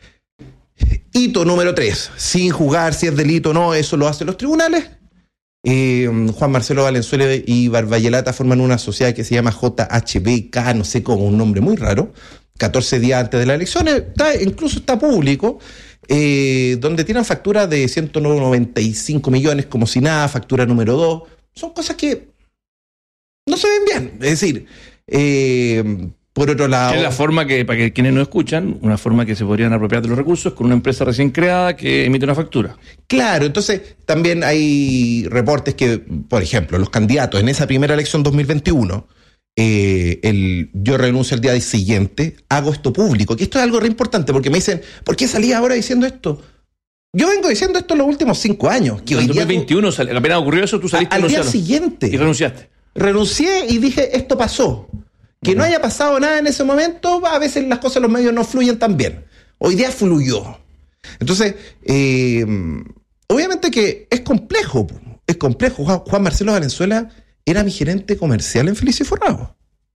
Hito número tres, sin juzgar si es delito o no, eso lo hacen los tribunales. Eh, Juan Marcelo Valenzuela y Barbayelata forman una sociedad que se llama J H B K, no sé cómo, un nombre muy raro, catorce días antes de las elecciones, está, incluso está público. Eh, donde tienen facturas de ciento noventa y cinco millones como si nada, factura número dos, son cosas que no se ven bien. Es decir, eh, por otro lado... Es la forma que, para que quienes no escuchan, una forma que se podrían apropiar de los recursos con una empresa recién creada que emite una factura. Claro, entonces también hay reportes que, por ejemplo, los candidatos en esa primera elección dos mil veintiuno... Eh, el, yo renuncio al día siguiente, hago esto público, que esto es algo re importante, porque me dicen, ¿por qué salí ahora diciendo esto? Yo vengo diciendo esto en los últimos cinco años. Que en hoy dos mil veintiuno, tú, apenas ocurrió eso, tú saliste a, al día siguiente. Y renunciaste. Renuncié y dije, esto pasó. Que uh-huh. no haya pasado nada en ese momento, a veces las cosas en los medios no fluyen tan bien. Hoy día fluyó. Entonces, eh, obviamente que es complejo, es complejo. Juan, Juan Marcelo Valenzuela era mi gerente comercial en Felicio Forrado.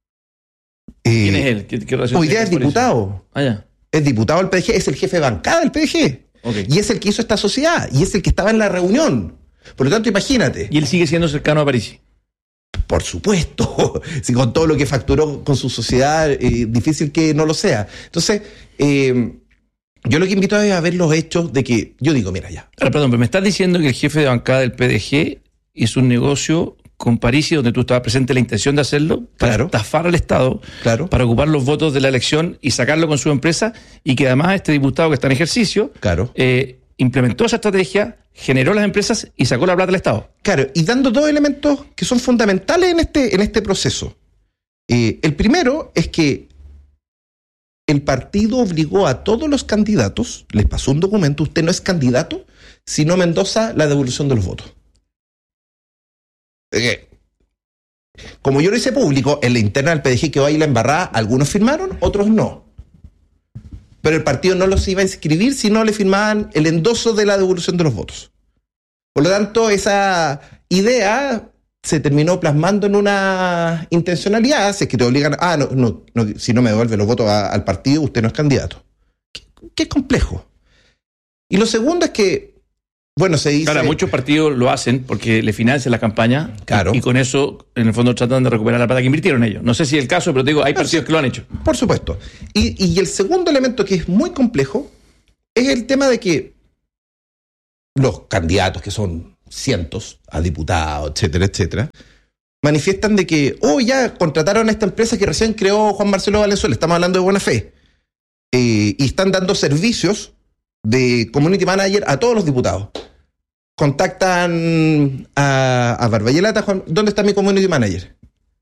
Eh, ¿Quién es él? ¿Qué, qué hoy día es diputado. Ah, ya. Es diputado del P D G, es el jefe de bancada del P D G. Okay. Y es el que hizo esta sociedad, y es el que estaba en la reunión. Por lo tanto, imagínate. ¿Y él sigue siendo cercano a Parisi? Por supuesto. Si con todo lo que facturó con su sociedad, eh, difícil que no lo sea. Entonces, eh, yo lo que invito es a ver los hechos de que, yo digo, mira ya. Ahora, perdón, pero me estás diciendo que el jefe de bancada del P D G hizo un negocio con Parisi, donde tú estabas presente, la intención de hacerlo para claro. estafar al Estado, claro. para ocupar los votos de la elección y sacarlo con su empresa, y que además este diputado que está en ejercicio claro. eh, implementó esa estrategia, generó las empresas y sacó la plata del Estado. Claro, y dando dos elementos que son fundamentales en este, en este proceso. Eh, el primero es que el partido obligó a todos los candidatos, les pasó un documento, usted no es candidato, si no me endosa la devolución de los votos. Eh, como yo lo hice público, en la interna del P D G quedó ahí la embarrada, algunos firmaron, otros no. Pero el partido no los iba a inscribir si no le firmaban el endoso de la devolución de los votos. Por lo tanto, esa idea se terminó plasmando en una intencionalidad, si es que te obligan, ah, no, no, no si no me devuelve los votos a, al partido, usted no es candidato. Qué, qué complejo. Y lo segundo es que bueno, se dice... Claro, muchos partidos lo hacen porque le financian la campaña claro. y, y con eso, en el fondo, tratan de recuperar la plata que invirtieron ellos. No sé si es el caso, pero te digo, hay partidos sí, que lo han hecho. Por supuesto. Y, y el segundo elemento que es muy complejo es el tema de que los candidatos, que son cientos, a diputados, etcétera, etcétera, manifiestan de que, oh, ya contrataron a esta empresa que recién creó Juan Marcelo Valenzuela, estamos hablando de buena fe, eh, y están dando servicios de community manager a todos los diputados. Contactan a, a Barbayelata, Juan, ¿dónde está mi community manager?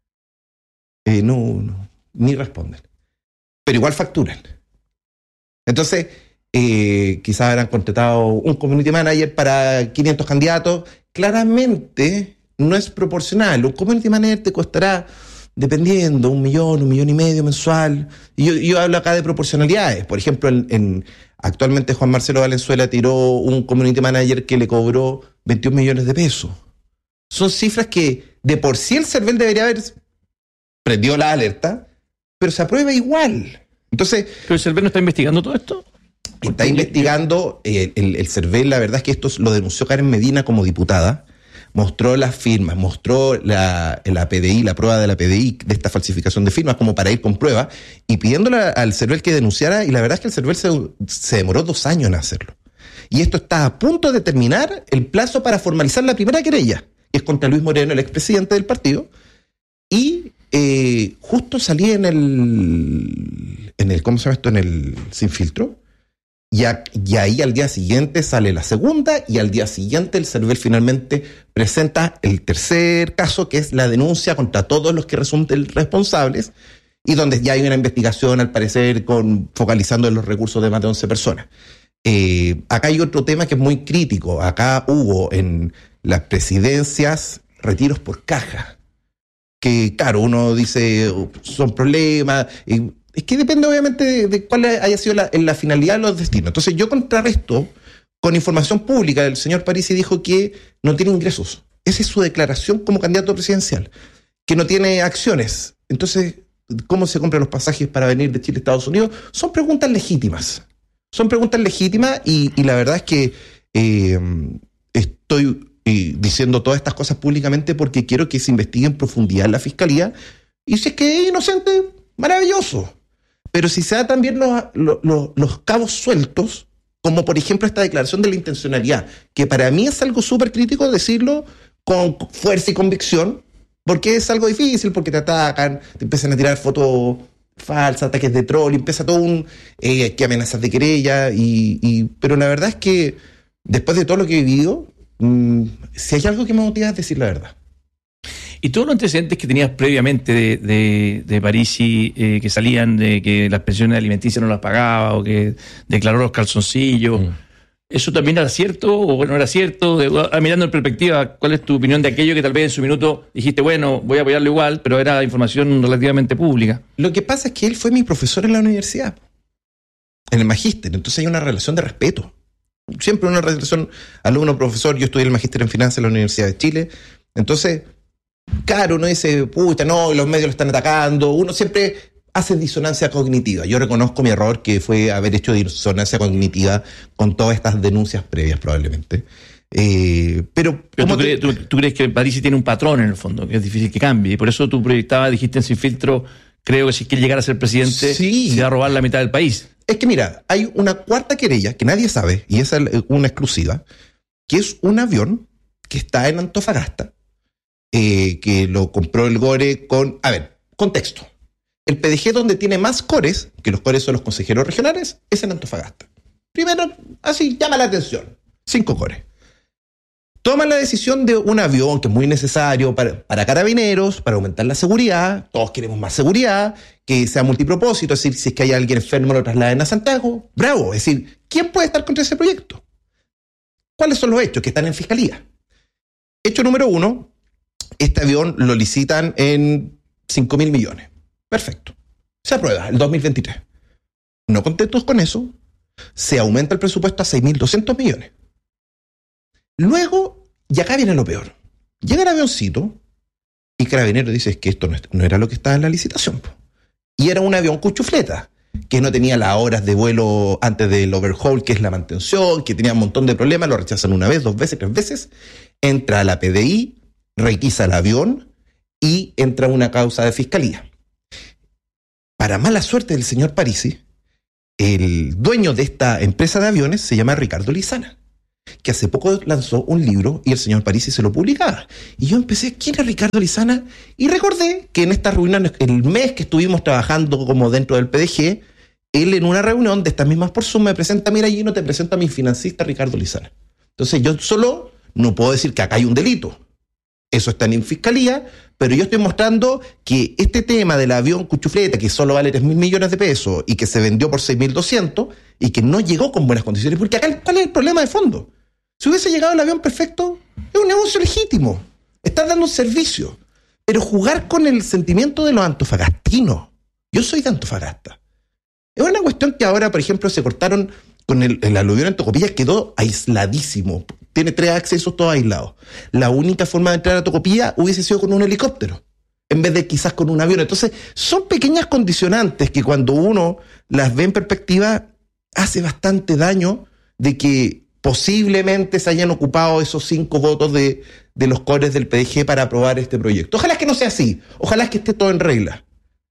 Eh, no, no, ni responden. Pero igual facturan. Entonces, eh, quizás habrán contratado un community manager para quinientos candidatos. Claramente no es proporcional. Un community manager te costará, dependiendo, un millón, un millón y medio mensual. Y yo, yo hablo acá de proporcionalidades. Por ejemplo, en, en, actualmente Juan Marcelo Valenzuela tiró un community manager que le cobró veintiún millones de pesos. Son cifras que de por sí el CERVEL debería haber prendido la alerta, pero se aprueba igual. Entonces, ¿pero el CERVEL no está investigando todo esto? Está investigando, eh, el, el CERVEL, la verdad es que esto lo denunció Karen Medina como diputada, mostró las firmas, mostró la, la P D I, la prueba de la P D I de esta falsificación de firmas como para ir con prueba, y pidiéndole al CERVEL que denunciara, y la verdad es que el CERVEL se, se demoró dos años en hacerlo. Y esto está a punto de terminar el plazo para formalizar la primera querella, que es contra Luis Moreno, el expresidente del partido, y eh, justo salí en el, en el, ¿cómo se llama esto? En el Sin Filtro. Y, a, y ahí al día siguiente sale la segunda, y al día siguiente el CERVEL finalmente presenta el tercer caso, que es la denuncia contra todos los que resulten responsables, y donde ya hay una investigación, al parecer, con, focalizando en los recursos de más de once personas. Eh, acá hay otro tema que es muy crítico. Acá hubo en las presidencias retiros por caja, que claro, uno dice, son problemas... Eh, Es que depende obviamente de, de cuál haya sido la, la finalidad de los destinos. Entonces yo contrarresto con información pública. El señor Parisi dijo que no tiene ingresos. Esa es su declaración como candidato presidencial. Que no tiene acciones. Entonces, ¿cómo se compran los pasajes para venir de Chile a Estados Unidos? Son preguntas legítimas. Son preguntas legítimas y, y la verdad es que eh, estoy eh, diciendo todas estas cosas públicamente porque quiero que se investigue en profundidad en la Fiscalía. Y si es que es inocente, maravilloso. Pero si se da también los, los, los cabos sueltos, como por ejemplo esta declaración de la intencionalidad, que para mí es algo súper crítico decirlo con fuerza y convicción, porque es algo difícil, porque te atacan, te empiezan a tirar fotos falsas, ataques de troll, y empieza todo un... Eh, que amenazas de querella, y, y, pero la verdad es que después de todo lo que he vivido, mmm, si hay algo que me motiva es decir la verdad. Y todos los antecedentes que tenías previamente de, de, de Parisi, eh, que salían de que las pensiones alimenticias no las pagaba o que declaró los calzoncillos, mm. ¿eso también era cierto o no era cierto? De, mirando en perspectiva, ¿cuál es tu opinión de aquello que tal vez en su minuto dijiste, bueno, voy a apoyarlo igual, pero era información relativamente pública? Lo que pasa es que él fue mi profesor en la universidad, en el magíster, entonces hay una relación de respeto. Siempre una relación alumno-profesor. Yo estudié el magíster en finanzas en la Universidad de Chile, entonces... Claro, uno dice, puta, no, los medios lo están atacando. Uno siempre hace disonancia cognitiva. Yo reconozco mi error, que fue haber hecho disonancia cognitiva con todas estas denuncias previas, probablemente. Eh, pero pero tú, te... crees, tú, tú crees que Parisi tiene un patrón en el fondo, que es difícil que cambie. Y por eso tú proyectabas, dijiste en Sin Filtro, creo que si quiere llegar a ser presidente, sí, se va a robar la mitad del país. Es que mira, hay una cuarta querella que nadie sabe, y esa es una exclusiva, que es un avión que está en Antofagasta, Eh, que lo compró el Gore con... A ver, contexto. El P D G donde tiene más cores, que los cores son los consejeros regionales, es en Antofagasta. Primero, así llama la atención. Cinco cores. Toman la decisión de un avión que es muy necesario para, para carabineros, para aumentar la seguridad. Todos queremos más seguridad, que sea multipropósito. Es decir, si es que hay alguien enfermo, lo trasladen a Santiago. ¡Bravo! Es decir, ¿quién puede estar contra ese proyecto? ¿Cuáles son los hechos que están en fiscalía? Hecho número uno... Este avión lo licitan en cinco mil millones. Perfecto. Se aprueba el dos mil veintitrés. No contentos con eso, se aumenta el presupuesto a seis mil doscientos millones. Luego, y acá viene lo peor, llega el avioncito y Carabinero dice que esto no, no era lo que estaba en la licitación. Po. Y era un avión cuchufleta, que no tenía las horas de vuelo antes del overhaul, que es la mantención, que tenía un montón de problemas, lo rechazan una vez, dos veces, tres veces. Entra a la P D I, requisa el avión y entra una causa de fiscalía. Para mala suerte del señor Parisi, el dueño de esta empresa de aviones se llama Ricardo Lizana. que hace poco lanzó un libro y el señor Parisi se lo publicaba. Y yo empecé, ¿quién es Ricardo Lizana? Y recordé que en estas reuniones, el mes que estuvimos trabajando como dentro del P D G, él en una reunión de estas mismas por Zoom me presenta, mira, Gino, te presento a mi financista Ricardo Lizana. Entonces yo solo no puedo decir que acá hay un delito. Eso está en fiscalía, pero yo estoy mostrando que este tema del avión Cuchufleta, que solo vale tres mil millones de pesos y que se vendió por seis mil doscientos y que no llegó con buenas condiciones, porque acá, ¿cuál es el problema de fondo? Si hubiese llegado el avión perfecto, es un negocio legítimo. Estás dando un servicio. Pero jugar con el sentimiento de los antofagastinos. Yo soy de Antofagasta. Es una cuestión que ahora, por ejemplo, se cortaron con el, el aluvión en Tocopilla, quedó aisladísimo. Tiene tres accesos todos aislados. La única forma de entrar a Tocopilla hubiese sido con un helicóptero, en vez de quizás con un avión. Entonces, son pequeñas condicionantes que cuando uno las ve en perspectiva, hace bastante daño de que posiblemente se hayan ocupado esos cinco votos de, de los cores del P D G para aprobar este proyecto. Ojalá que no sea así. Ojalá que esté todo en regla.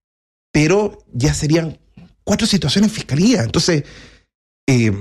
Pero ya serían cuatro situaciones en fiscalía. Entonces, eh,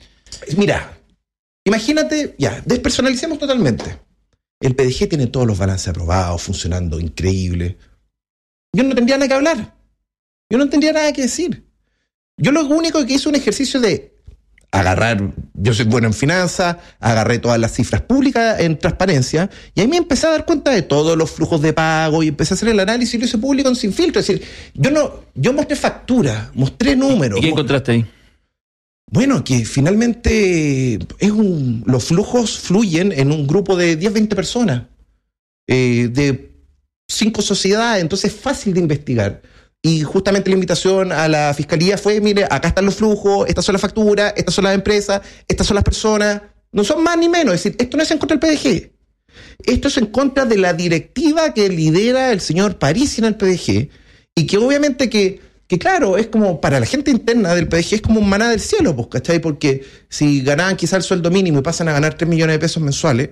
mira, imagínate, ya, despersonalicemos totalmente. El P D G tiene todos los balances aprobados, funcionando increíble. Yo no tendría nada que hablar. Yo no tendría nada que decir. Yo lo único que hice un ejercicio de agarrar, yo soy bueno en finanzas, agarré todas las cifras públicas en transparencia, y ahí me empecé a dar cuenta de todos los flujos de pago y empecé a hacer el análisis y lo hice público sin filtro. Es decir, yo no, yo mostré factura, mostré números. ¿Y qué encontraste ahí? Bueno, que finalmente es un, los flujos fluyen en un grupo de diez, veinte personas, eh, de cinco sociedades, entonces es fácil de investigar. Y justamente la invitación a la fiscalía fue, mire, acá están los flujos, estas son las facturas, estas son las empresas, estas son las personas, no son más ni menos. Es decir, esto no es en contra del P D G, esto es en contra de la directiva que lidera el señor Parisi en el P D G, y que obviamente que, que claro, es como para la gente interna del P D G es como un maná del cielo, pues, ¿cachai? Porque si ganaban quizá el sueldo mínimo y pasan a ganar tres millones de pesos mensuales,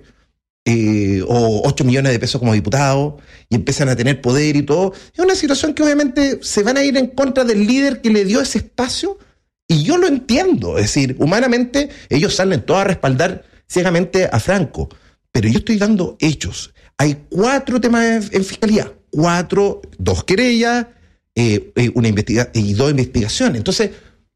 Eh, o ocho millones de pesos como diputados, y empiezan a tener poder y todo, es una situación que obviamente se van a ir en contra del líder que le dio ese espacio, y yo lo entiendo. Es decir, humanamente ellos salen todos a respaldar ciegamente a Franco, pero yo estoy dando hechos. Hay cuatro temas en fiscalía, cuatro, dos querellas, eh, eh, una investiga- y dos investigaciones. Entonces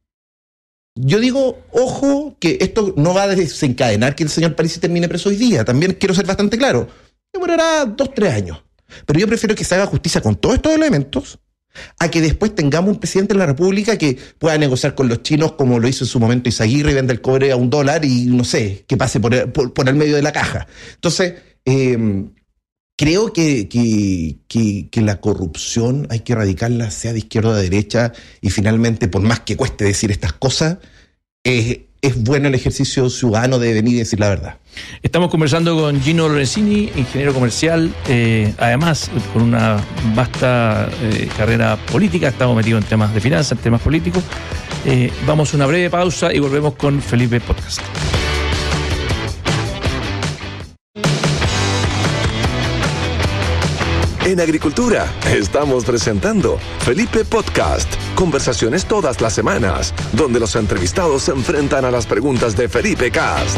yo digo, ojo, que esto no va a desencadenar que el señor Parisi termine preso hoy día. También quiero ser bastante claro. Demorará dos, tres años. Pero yo prefiero que se haga justicia con todos estos elementos a que después tengamos un presidente de la República que pueda negociar con los chinos como lo hizo en su momento Izaguirre y vende el cobre a un dólar y no sé, que pase por el, por, por el medio de la caja. Entonces, eh, creo que, que, que, que la corrupción hay que erradicarla, sea de izquierda o de derecha, y finalmente, por más que cueste decir estas cosas, es, es bueno el ejercicio ciudadano de venir y decir la verdad. Estamos conversando con Gino Lorenzini, ingeniero comercial, eh, además con una vasta eh, carrera política, estamos metidos en temas de finanzas, en temas políticos. Eh, vamos a una breve pausa y volvemos con Felipe Podcast. En Agricultura estamos presentando Felipe Podcast. Conversaciones todas las semanas, donde los entrevistados se enfrentan a las preguntas de Felipe Cast.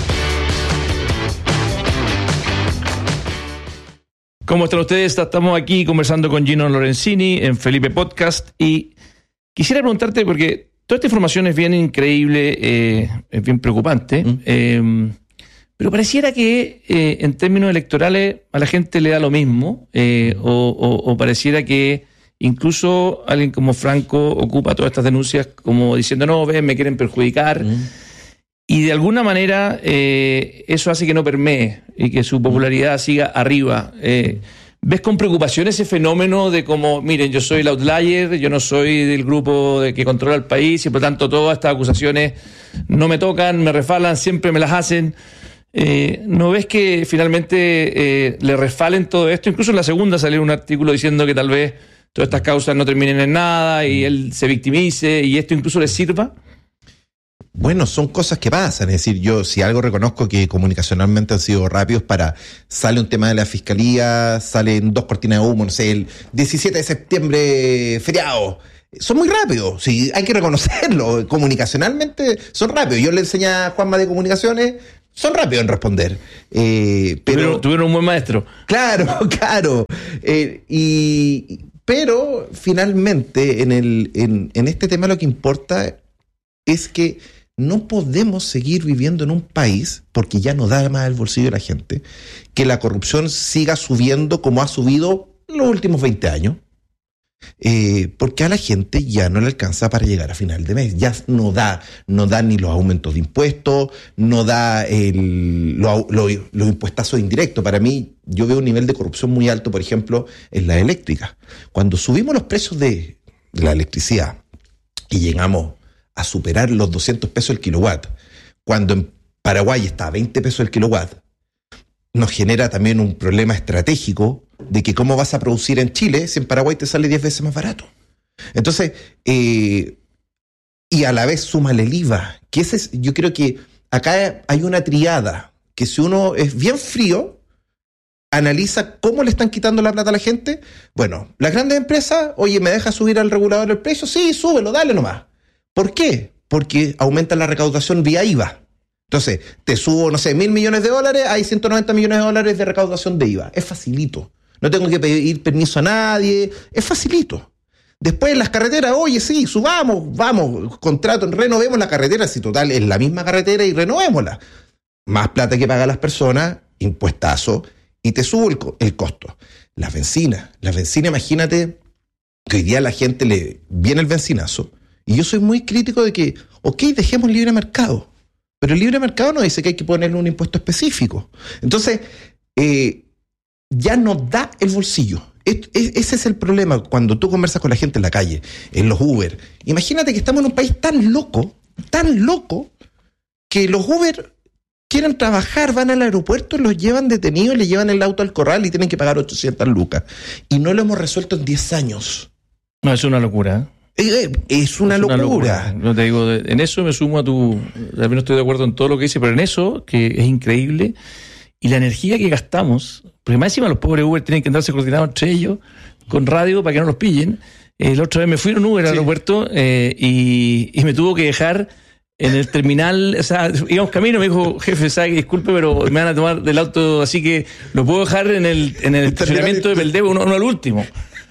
¿Cómo están ustedes? Estamos aquí conversando con Gino Lorenzini en Felipe Podcast, y quisiera preguntarte, porque toda esta información es bien increíble, eh, es bien preocupante, mm. eh, pero pareciera que eh, en términos electorales a la gente le da lo mismo, eh, o, o, o pareciera que incluso alguien como Franco ocupa todas estas denuncias como diciendo, no, ven, me quieren perjudicar, mm. y de alguna manera eh, eso hace que no permee y que su popularidad siga arriba. Eh, ¿Ves con preocupación ese fenómeno de como, miren, yo soy el outlier, yo no soy del grupo de que controla el país y por tanto todas estas acusaciones no me tocan, me refalan, siempre me las hacen? Eh, ¿No ves que finalmente eh, le refalen todo esto? Incluso en la segunda salió un artículo diciendo que tal vez todas estas causas no terminen en nada y él se victimice y esto incluso le sirva. Bueno, son cosas que pasan. Es decir, yo si algo reconozco que comunicacionalmente han sido rápidos para... Sale un tema de la fiscalía, salen dos cortinas de humo, no sé, el diecisiete de septiembre, feriado. Son muy rápidos, sí, hay que reconocerlo. Comunicacionalmente son rápidos. Yo le enseñé a Juanma de Comunicaciones, son rápidos en responder. Eh, pero tuvieron, tuvieron un buen maestro. Claro, claro. Eh, y, pero finalmente en, el, en, en este tema lo que importa es que no podemos seguir viviendo en un país, porque ya no da más el bolsillo de la gente, que la corrupción siga subiendo como ha subido en los últimos veinte años. Eh, porque a la gente ya no le alcanza para llegar a final de mes, ya no da, no da ni los aumentos de impuestos, no da el, lo, lo, los impuestazos indirectos. Para mí, yo veo un nivel de corrupción muy alto, por ejemplo, en la eléctrica. Cuando subimos los precios de, de la electricidad y llegamos a superar los doscientos pesos el kilowatt, cuando en Paraguay está a veinte pesos el kilowatt, nos genera también un problema estratégico de que cómo vas a producir en Chile si en Paraguay te sale diez veces más barato. Entonces, eh, y a la vez súmale el I V A, que ese es, yo creo que acá hay una triada, que si uno es bien frío, analiza cómo le están quitando la plata a la gente. Bueno, las grandes empresas, oye, ¿me deja subir al regulador el precio? Sí, súbelo, dale nomás. ¿Por qué? Porque aumenta la recaudación vía I V A. Entonces, te subo, no sé, mil millones de dólares, hay ciento noventa millones de dólares de recaudación de I V A. Es facilito. No tengo que pedir permiso a nadie. Es facilito. Después en las carreteras, oye, sí, subamos, vamos, contrato, renovemos la carretera. Si total es la misma carretera y renovémosla. Más plata que pagan las personas, impuestazo, y te subo el, el costo. Las bencinas. Las bencinas, imagínate que hoy día a la gente le viene el bencinazo. Y yo soy muy crítico de que, ok, dejemos libre mercado. Pero el libre mercado no dice que hay que ponerle un impuesto específico. Entonces, eh, ya no da el bolsillo. Es, es, ese es el problema cuando tú conversas con la gente en la calle, en los Uber. Imagínate que estamos en un país tan loco, tan loco, que los Uber quieren trabajar, van al aeropuerto, los llevan detenidos, le llevan el auto al corral y tienen que pagar ochocientas lucas. Y no lo hemos resuelto en diez años. No, es una locura, ¿eh? Es una, es una locura. locura. No te digo, en eso me sumo a tu. También no estoy de acuerdo en todo lo que dice, pero en eso, que es increíble, y la energía que gastamos, porque más encima los pobres Uber tienen que andarse coordinados entre ellos, con radio para que no los pillen. Eh, la otra vez me fui en un Uber al sí. aeropuerto eh, y, y me tuvo que dejar en el terminal, o sea, íbamos camino, me dijo, jefe, sabe, disculpe, pero me van a tomar del auto, así que lo puedo dejar en el, en el estacionamiento de Peldebo, uno, uno al último.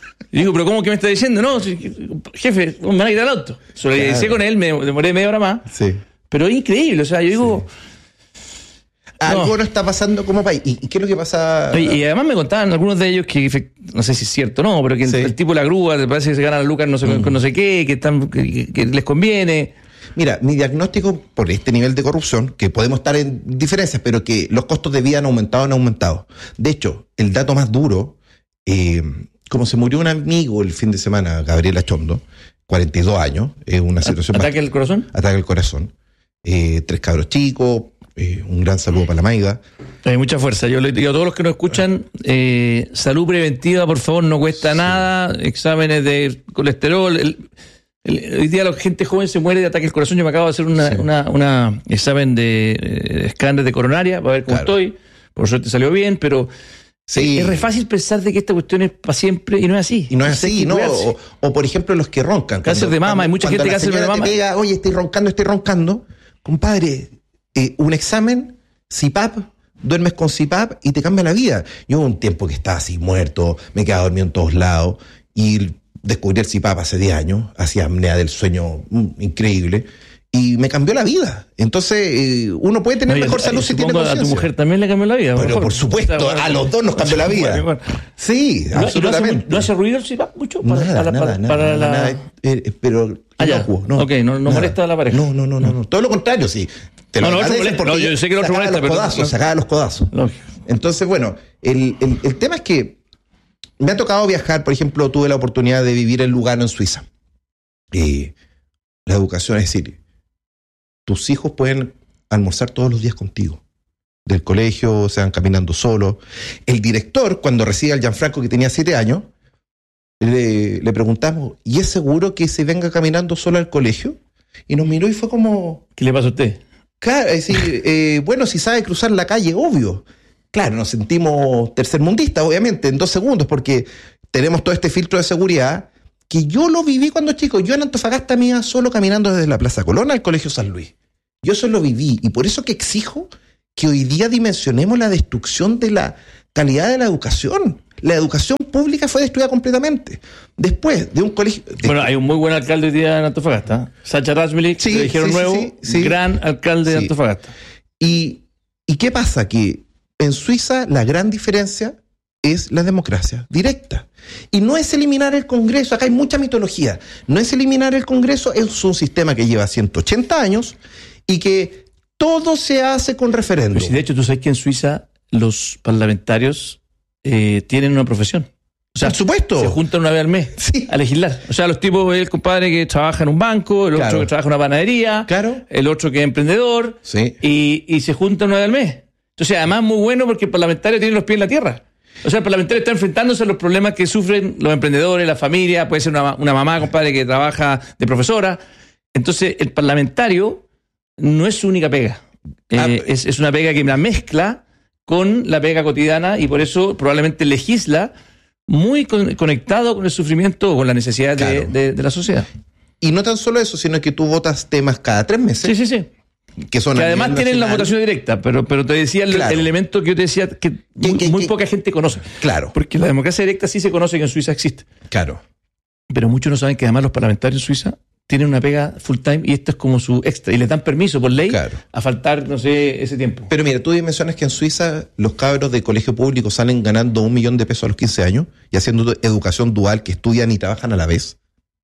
Y digo, pero ¿cómo que me está diciendo? No, jefe, me van a ir al auto. Solidaricé claro. con él, me demoré media hora más. Sí. Pero es increíble, o sea, yo digo... Sí. Algo no. no está pasando como país. ¿Y, ¿Y qué es lo que pasa? Y, y además me contaban algunos de ellos que, no sé si es cierto o no, pero que sí. el tipo de la grúa, te parece que se gana a Lucas no sé, mm. con no sé qué, que, están, que, que les conviene... Mira, mi diagnóstico por este nivel de corrupción, que podemos estar en diferencias, pero que los costos de vida han aumentado, han aumentado. De hecho, el dato más duro... Eh, como se murió un amigo el fin de semana, Gabriel Achondo, cuarenta y dos años, es una situación... ¿Ataque al corazón? Ataque al corazón. Eh, tres cabros chicos, eh, un gran saludo para la Maiga. Hay mucha fuerza. Yo le digo a todos los que nos escuchan, eh, salud preventiva, por favor, no cuesta sí. nada, exámenes de colesterol. El, el, hoy día la gente joven se muere de ataque al corazón. Yo me acabo de hacer un sí. una, una examen de eh, escáner de coronaria para ver cómo claro. estoy. Por suerte salió bien, pero... Sí. Es re fácil pensar de que esta cuestión es para siempre y no es así. Y no es así, ¿no? O, o por ejemplo los que roncan. Cáncer de mama, hay mucha gente que cáncer de mama. Te pega, oye, estoy roncando, estoy roncando. Compadre, eh, un examen, C P A P, duermes con C P A P y te cambia la vida. Yo un tiempo que estaba así muerto, me quedaba dormido en todos lados y descubrí el C P A P hace diez años, hacía apnea del sueño mm, increíble. Y me cambió la vida. Entonces, eh, uno puede tener no, mejor salud si tiene conciencia. A tu mujer también le cambió la vida. Pero por supuesto, a los dos nos cambió la vida. Sí, ¿No, absolutamente. ¿No hace, ¿No hace ruido el C P A P mucho? Para, nada, para, nada, para, nada, para nada, la... nada eh, pero ah, inocuo, no. Ok, no, no molesta a la pareja. No, no, no, no, no. Todo lo contrario, sí. Te lo no, no, molesta, no, yo sé que el otro molesta, los pero... Codazos, no. Sacaba los codazos. Lógico. Entonces, bueno, el, el, el tema es que me ha tocado viajar. Por ejemplo, tuve la oportunidad de vivir en Lugano, en Suiza. Y la educación, es decir... Tus hijos pueden almorzar todos los días contigo. Del colegio, se van caminando solos. El director, cuando recibe al Gianfranco, que tenía siete años, le, le preguntamos, ¿y es seguro que se venga caminando solo al colegio? Y nos miró y fue como... ¿Qué le pasa a usted? Claro, es decir, eh, bueno, si sabe cruzar la calle, obvio. Claro, nos sentimos tercermundistas, obviamente, en dos segundos, porque tenemos todo este filtro de seguridad... que yo lo viví cuando chico. Yo en Antofagasta me iba solo caminando desde la Plaza Colón al Colegio San Luis. Yo eso lo viví y por eso que exijo que hoy día dimensionemos la destrucción de la calidad de la educación. La educación pública fue destruida completamente. Después de un colegio... Bueno, hay un muy buen alcalde hoy día en Antofagasta. Sacha Rajmelik, sí, que dijeron sí, nuevo, sí, sí, gran alcalde sí. de Antofagasta. Y, ¿Y qué pasa? Que en Suiza la gran diferencia es la democracia directa. Y no es eliminar el Congreso, acá hay mucha mitología. No es eliminar el Congreso, es un sistema que lleva ciento ochenta años y que todo se hace con referéndum. Pero si de hecho tú sabes que en Suiza los parlamentarios eh, tienen una profesión. O sea, por supuesto. Se juntan una vez al mes sí. a legislar. O sea, los tipos, el compadre que trabaja en un banco, el claro. otro que trabaja en una panadería, claro. el otro que es emprendedor, sí. y, y se juntan una vez al mes. Entonces, además, muy bueno porque el parlamentario tiene los pies en la tierra. O sea, el parlamentario está enfrentándose a los problemas que sufren los emprendedores, la familia, puede ser una, una mamá, compadre, que trabaja de profesora. Entonces, el parlamentario no es su única pega. Eh, ah, es, es una pega que la mezcla con la pega cotidiana y por eso probablemente legisla muy con, conectado con el sufrimiento o con la necesidad claro. de, de, de la sociedad. Y no tan solo eso, sino que tú votas temas cada tres meses. Sí, sí, sí. Que, son que además tienen nacional. La votación directa, pero, pero te decía el, claro. el elemento que yo te decía que muy, que, que, muy poca gente conoce. Claro. Porque la democracia directa sí se conoce que en Suiza existe. Claro. Pero muchos no saben que además los parlamentarios en Suiza tienen una pega full time y esto es como su extra. Y les dan permiso por ley claro. a faltar, no sé, ese tiempo. Pero mira, tú mencionas que en Suiza los cabros de colegio público salen ganando un millón de pesos a los quince años y haciendo educación dual, que estudian y trabajan a la vez.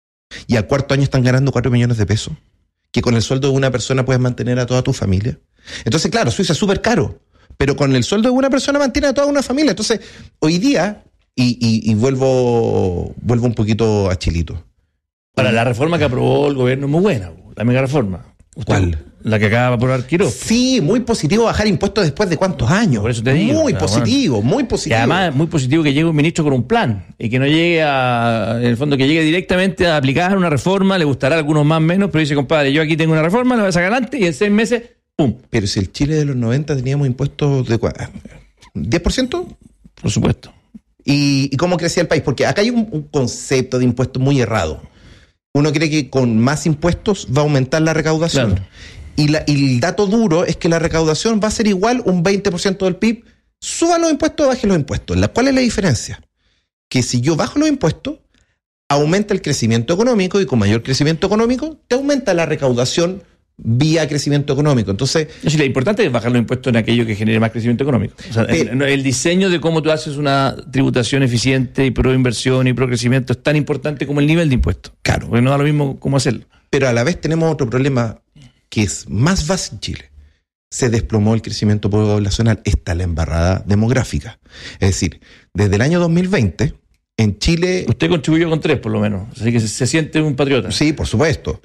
Y al cuarto año están ganando cuatro millones de pesos. Que con el sueldo de una persona puedes mantener a toda tu familia. Entonces, claro, Suiza es súper caro, pero con el sueldo de una persona mantiene a toda una familia. Entonces, hoy día, y, y, y vuelvo, vuelvo un poquito a Chilito. Para la reforma que aprobó el gobierno es muy buena, la mega reforma. ¿Cuál? La que acaba de aprobar Quirós. Sí, muy positivo bajar impuestos después de cuántos años. Por eso te digo. Muy positivo, bueno. muy positivo. Y además es muy positivo que llegue un ministro con un plan y que no llegue a, en el fondo, que llegue directamente a aplicar una reforma, le gustará a algunos más o menos, pero dice, compadre, yo aquí tengo una reforma, la voy a sacar adelante y en seis meses, ¡pum! Pero si el Chile de los noventa teníamos impuestos de ¿diez por ciento? Por supuesto. ¿Y, y cómo crecía el país? Porque acá hay un, un concepto de impuestos muy errado. Uno cree que con más impuestos va a aumentar la recaudación. Claro. Y, la, y el dato duro es que la recaudación va a ser igual un veinte por ciento del P I B. Suba los impuestos o baje los impuestos. ¿Cuál es la diferencia? Que si yo bajo los impuestos, aumenta el crecimiento económico y con mayor crecimiento económico te aumenta la recaudación vía crecimiento económico. Entonces, no, sí, lo importante es bajar los impuestos en aquello que genere más crecimiento económico. O sea, el, el diseño de cómo tú haces una tributación eficiente y pro inversión y pro crecimiento es tan importante como el nivel de impuestos. Claro. Porque no da lo mismo cómo hacerlo. Pero a la vez tenemos otro problema que es más básico en Chile. Se desplomó el crecimiento poblacional. Está la embarrada demográfica. Es decir, desde el año dos mil veinte, en Chile... Usted contribuyó con tres, por lo menos. Así que se, se siente un patriota. Sí, por supuesto.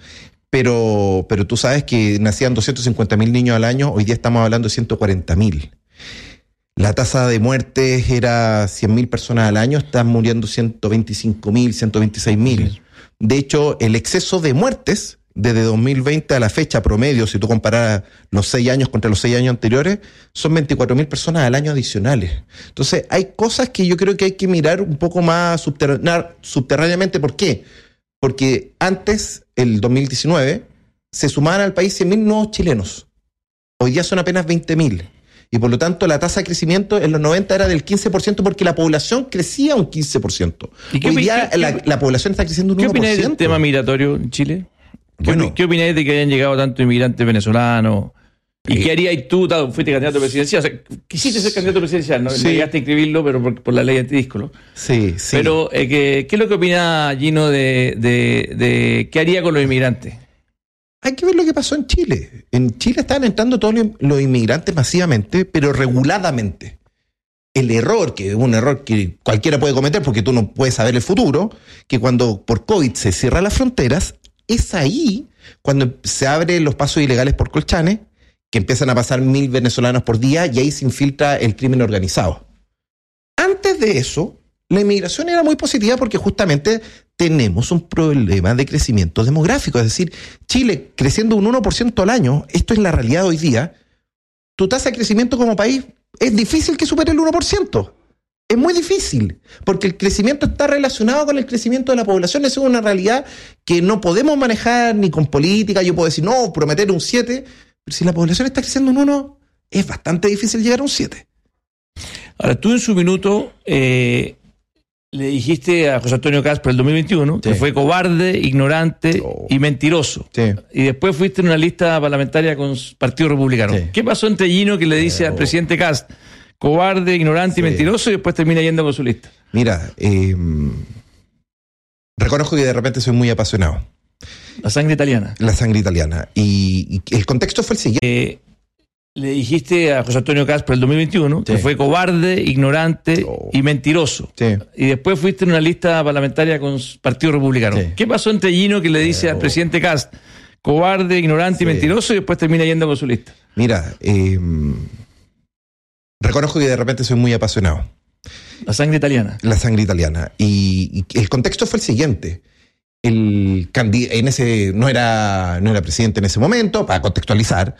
Pero, pero tú sabes que nacían doscientos cincuenta mil niños al año. Hoy día estamos hablando de ciento cuarenta mil. La tasa de muertes era cien mil personas al año. Están muriendo ciento veinticinco mil, ciento veintiséis mil. Sí. De hecho, el exceso de muertes... Desde dos mil veinte a la fecha promedio, si tú comparas los seis años contra los seis años anteriores, son veinticuatro mil personas al año adicionales. Entonces, hay cosas que yo creo que hay que mirar un poco más subterrá- subterráneamente. ¿Por qué? Porque antes, el dos mil diecinueve, se sumaban al país cien mil nuevos chilenos. Hoy día son apenas veinte mil. Y por lo tanto, la tasa de crecimiento en los noventa era del quince por ciento porque la población crecía un quince por ciento. Hoy día qué, la, qué, la población está creciendo un uno por ciento. ¿Qué opináis del tema migratorio en Chile? ¿Qué, bueno, ¿Qué opináis de que hayan llegado tantos inmigrantes venezolanos? ¿Y eh, qué harías tú? Fuiste candidato presidencial. O sea, quisiste ser candidato presidencial, ¿no? Sí. No llegaste a inscribirlo, pero por, por la ley antidíscolo. Sí, sí. Pero, eh, ¿qué, ¿qué es lo que opina Gino de, de, de qué haría con los inmigrantes? Hay que ver lo que pasó en Chile. En Chile estaban entrando todos los inmigrantes masivamente, pero reguladamente. El error, que es un error que cualquiera puede cometer porque tú no puedes saber el futuro, que cuando por COVID se cierran las fronteras, es ahí cuando se abren los pasos ilegales por Colchane, que empiezan a pasar mil venezolanos por día y ahí se infiltra el crimen organizado. Antes de eso, la inmigración era muy positiva porque justamente tenemos un problema de crecimiento demográfico. Es decir, Chile creciendo un uno por ciento al año, esto es la realidad hoy día, tu tasa de crecimiento como país es difícil que supere el uno por ciento. Es muy difícil, porque el crecimiento está relacionado con el crecimiento de la población. Eso es una realidad que no podemos manejar ni con política. Yo puedo decir, no, prometer un siete, pero si la población está creciendo un uno, es bastante difícil llegar a un siete. Ahora, tú en su minuto eh, le dijiste a José Antonio Cast por el dos mil veintiuno sí. que fue cobarde, ignorante oh. y mentiroso. Sí. Y después fuiste en una lista parlamentaria con Partido Republicano. Sí. ¿Qué pasó entre Gino que le dice oh. al presidente Cast cobarde, ignorante sí. y mentiroso y después termina yendo con su lista? Mira, eh, reconozco que de repente soy muy apasionado. La sangre italiana. La sangre italiana. Y, y el contexto fue el siguiente. Eh, le dijiste a José Antonio Cast por el dos mil veintiuno sí. que fue cobarde, ignorante oh. y mentiroso. Sí. Y después fuiste en una lista parlamentaria con Partido Republicano. Sí. ¿Qué pasó entre Gino que le dice oh. al presidente Cast cobarde, ignorante sí. y mentiroso y después termina yendo con su lista? Mira, eh, reconozco que de repente soy muy apasionado. La sangre italiana. La sangre italiana. Y, y el contexto fue el siguiente. El candid- en ese no era, no era presidente en ese momento, para contextualizar.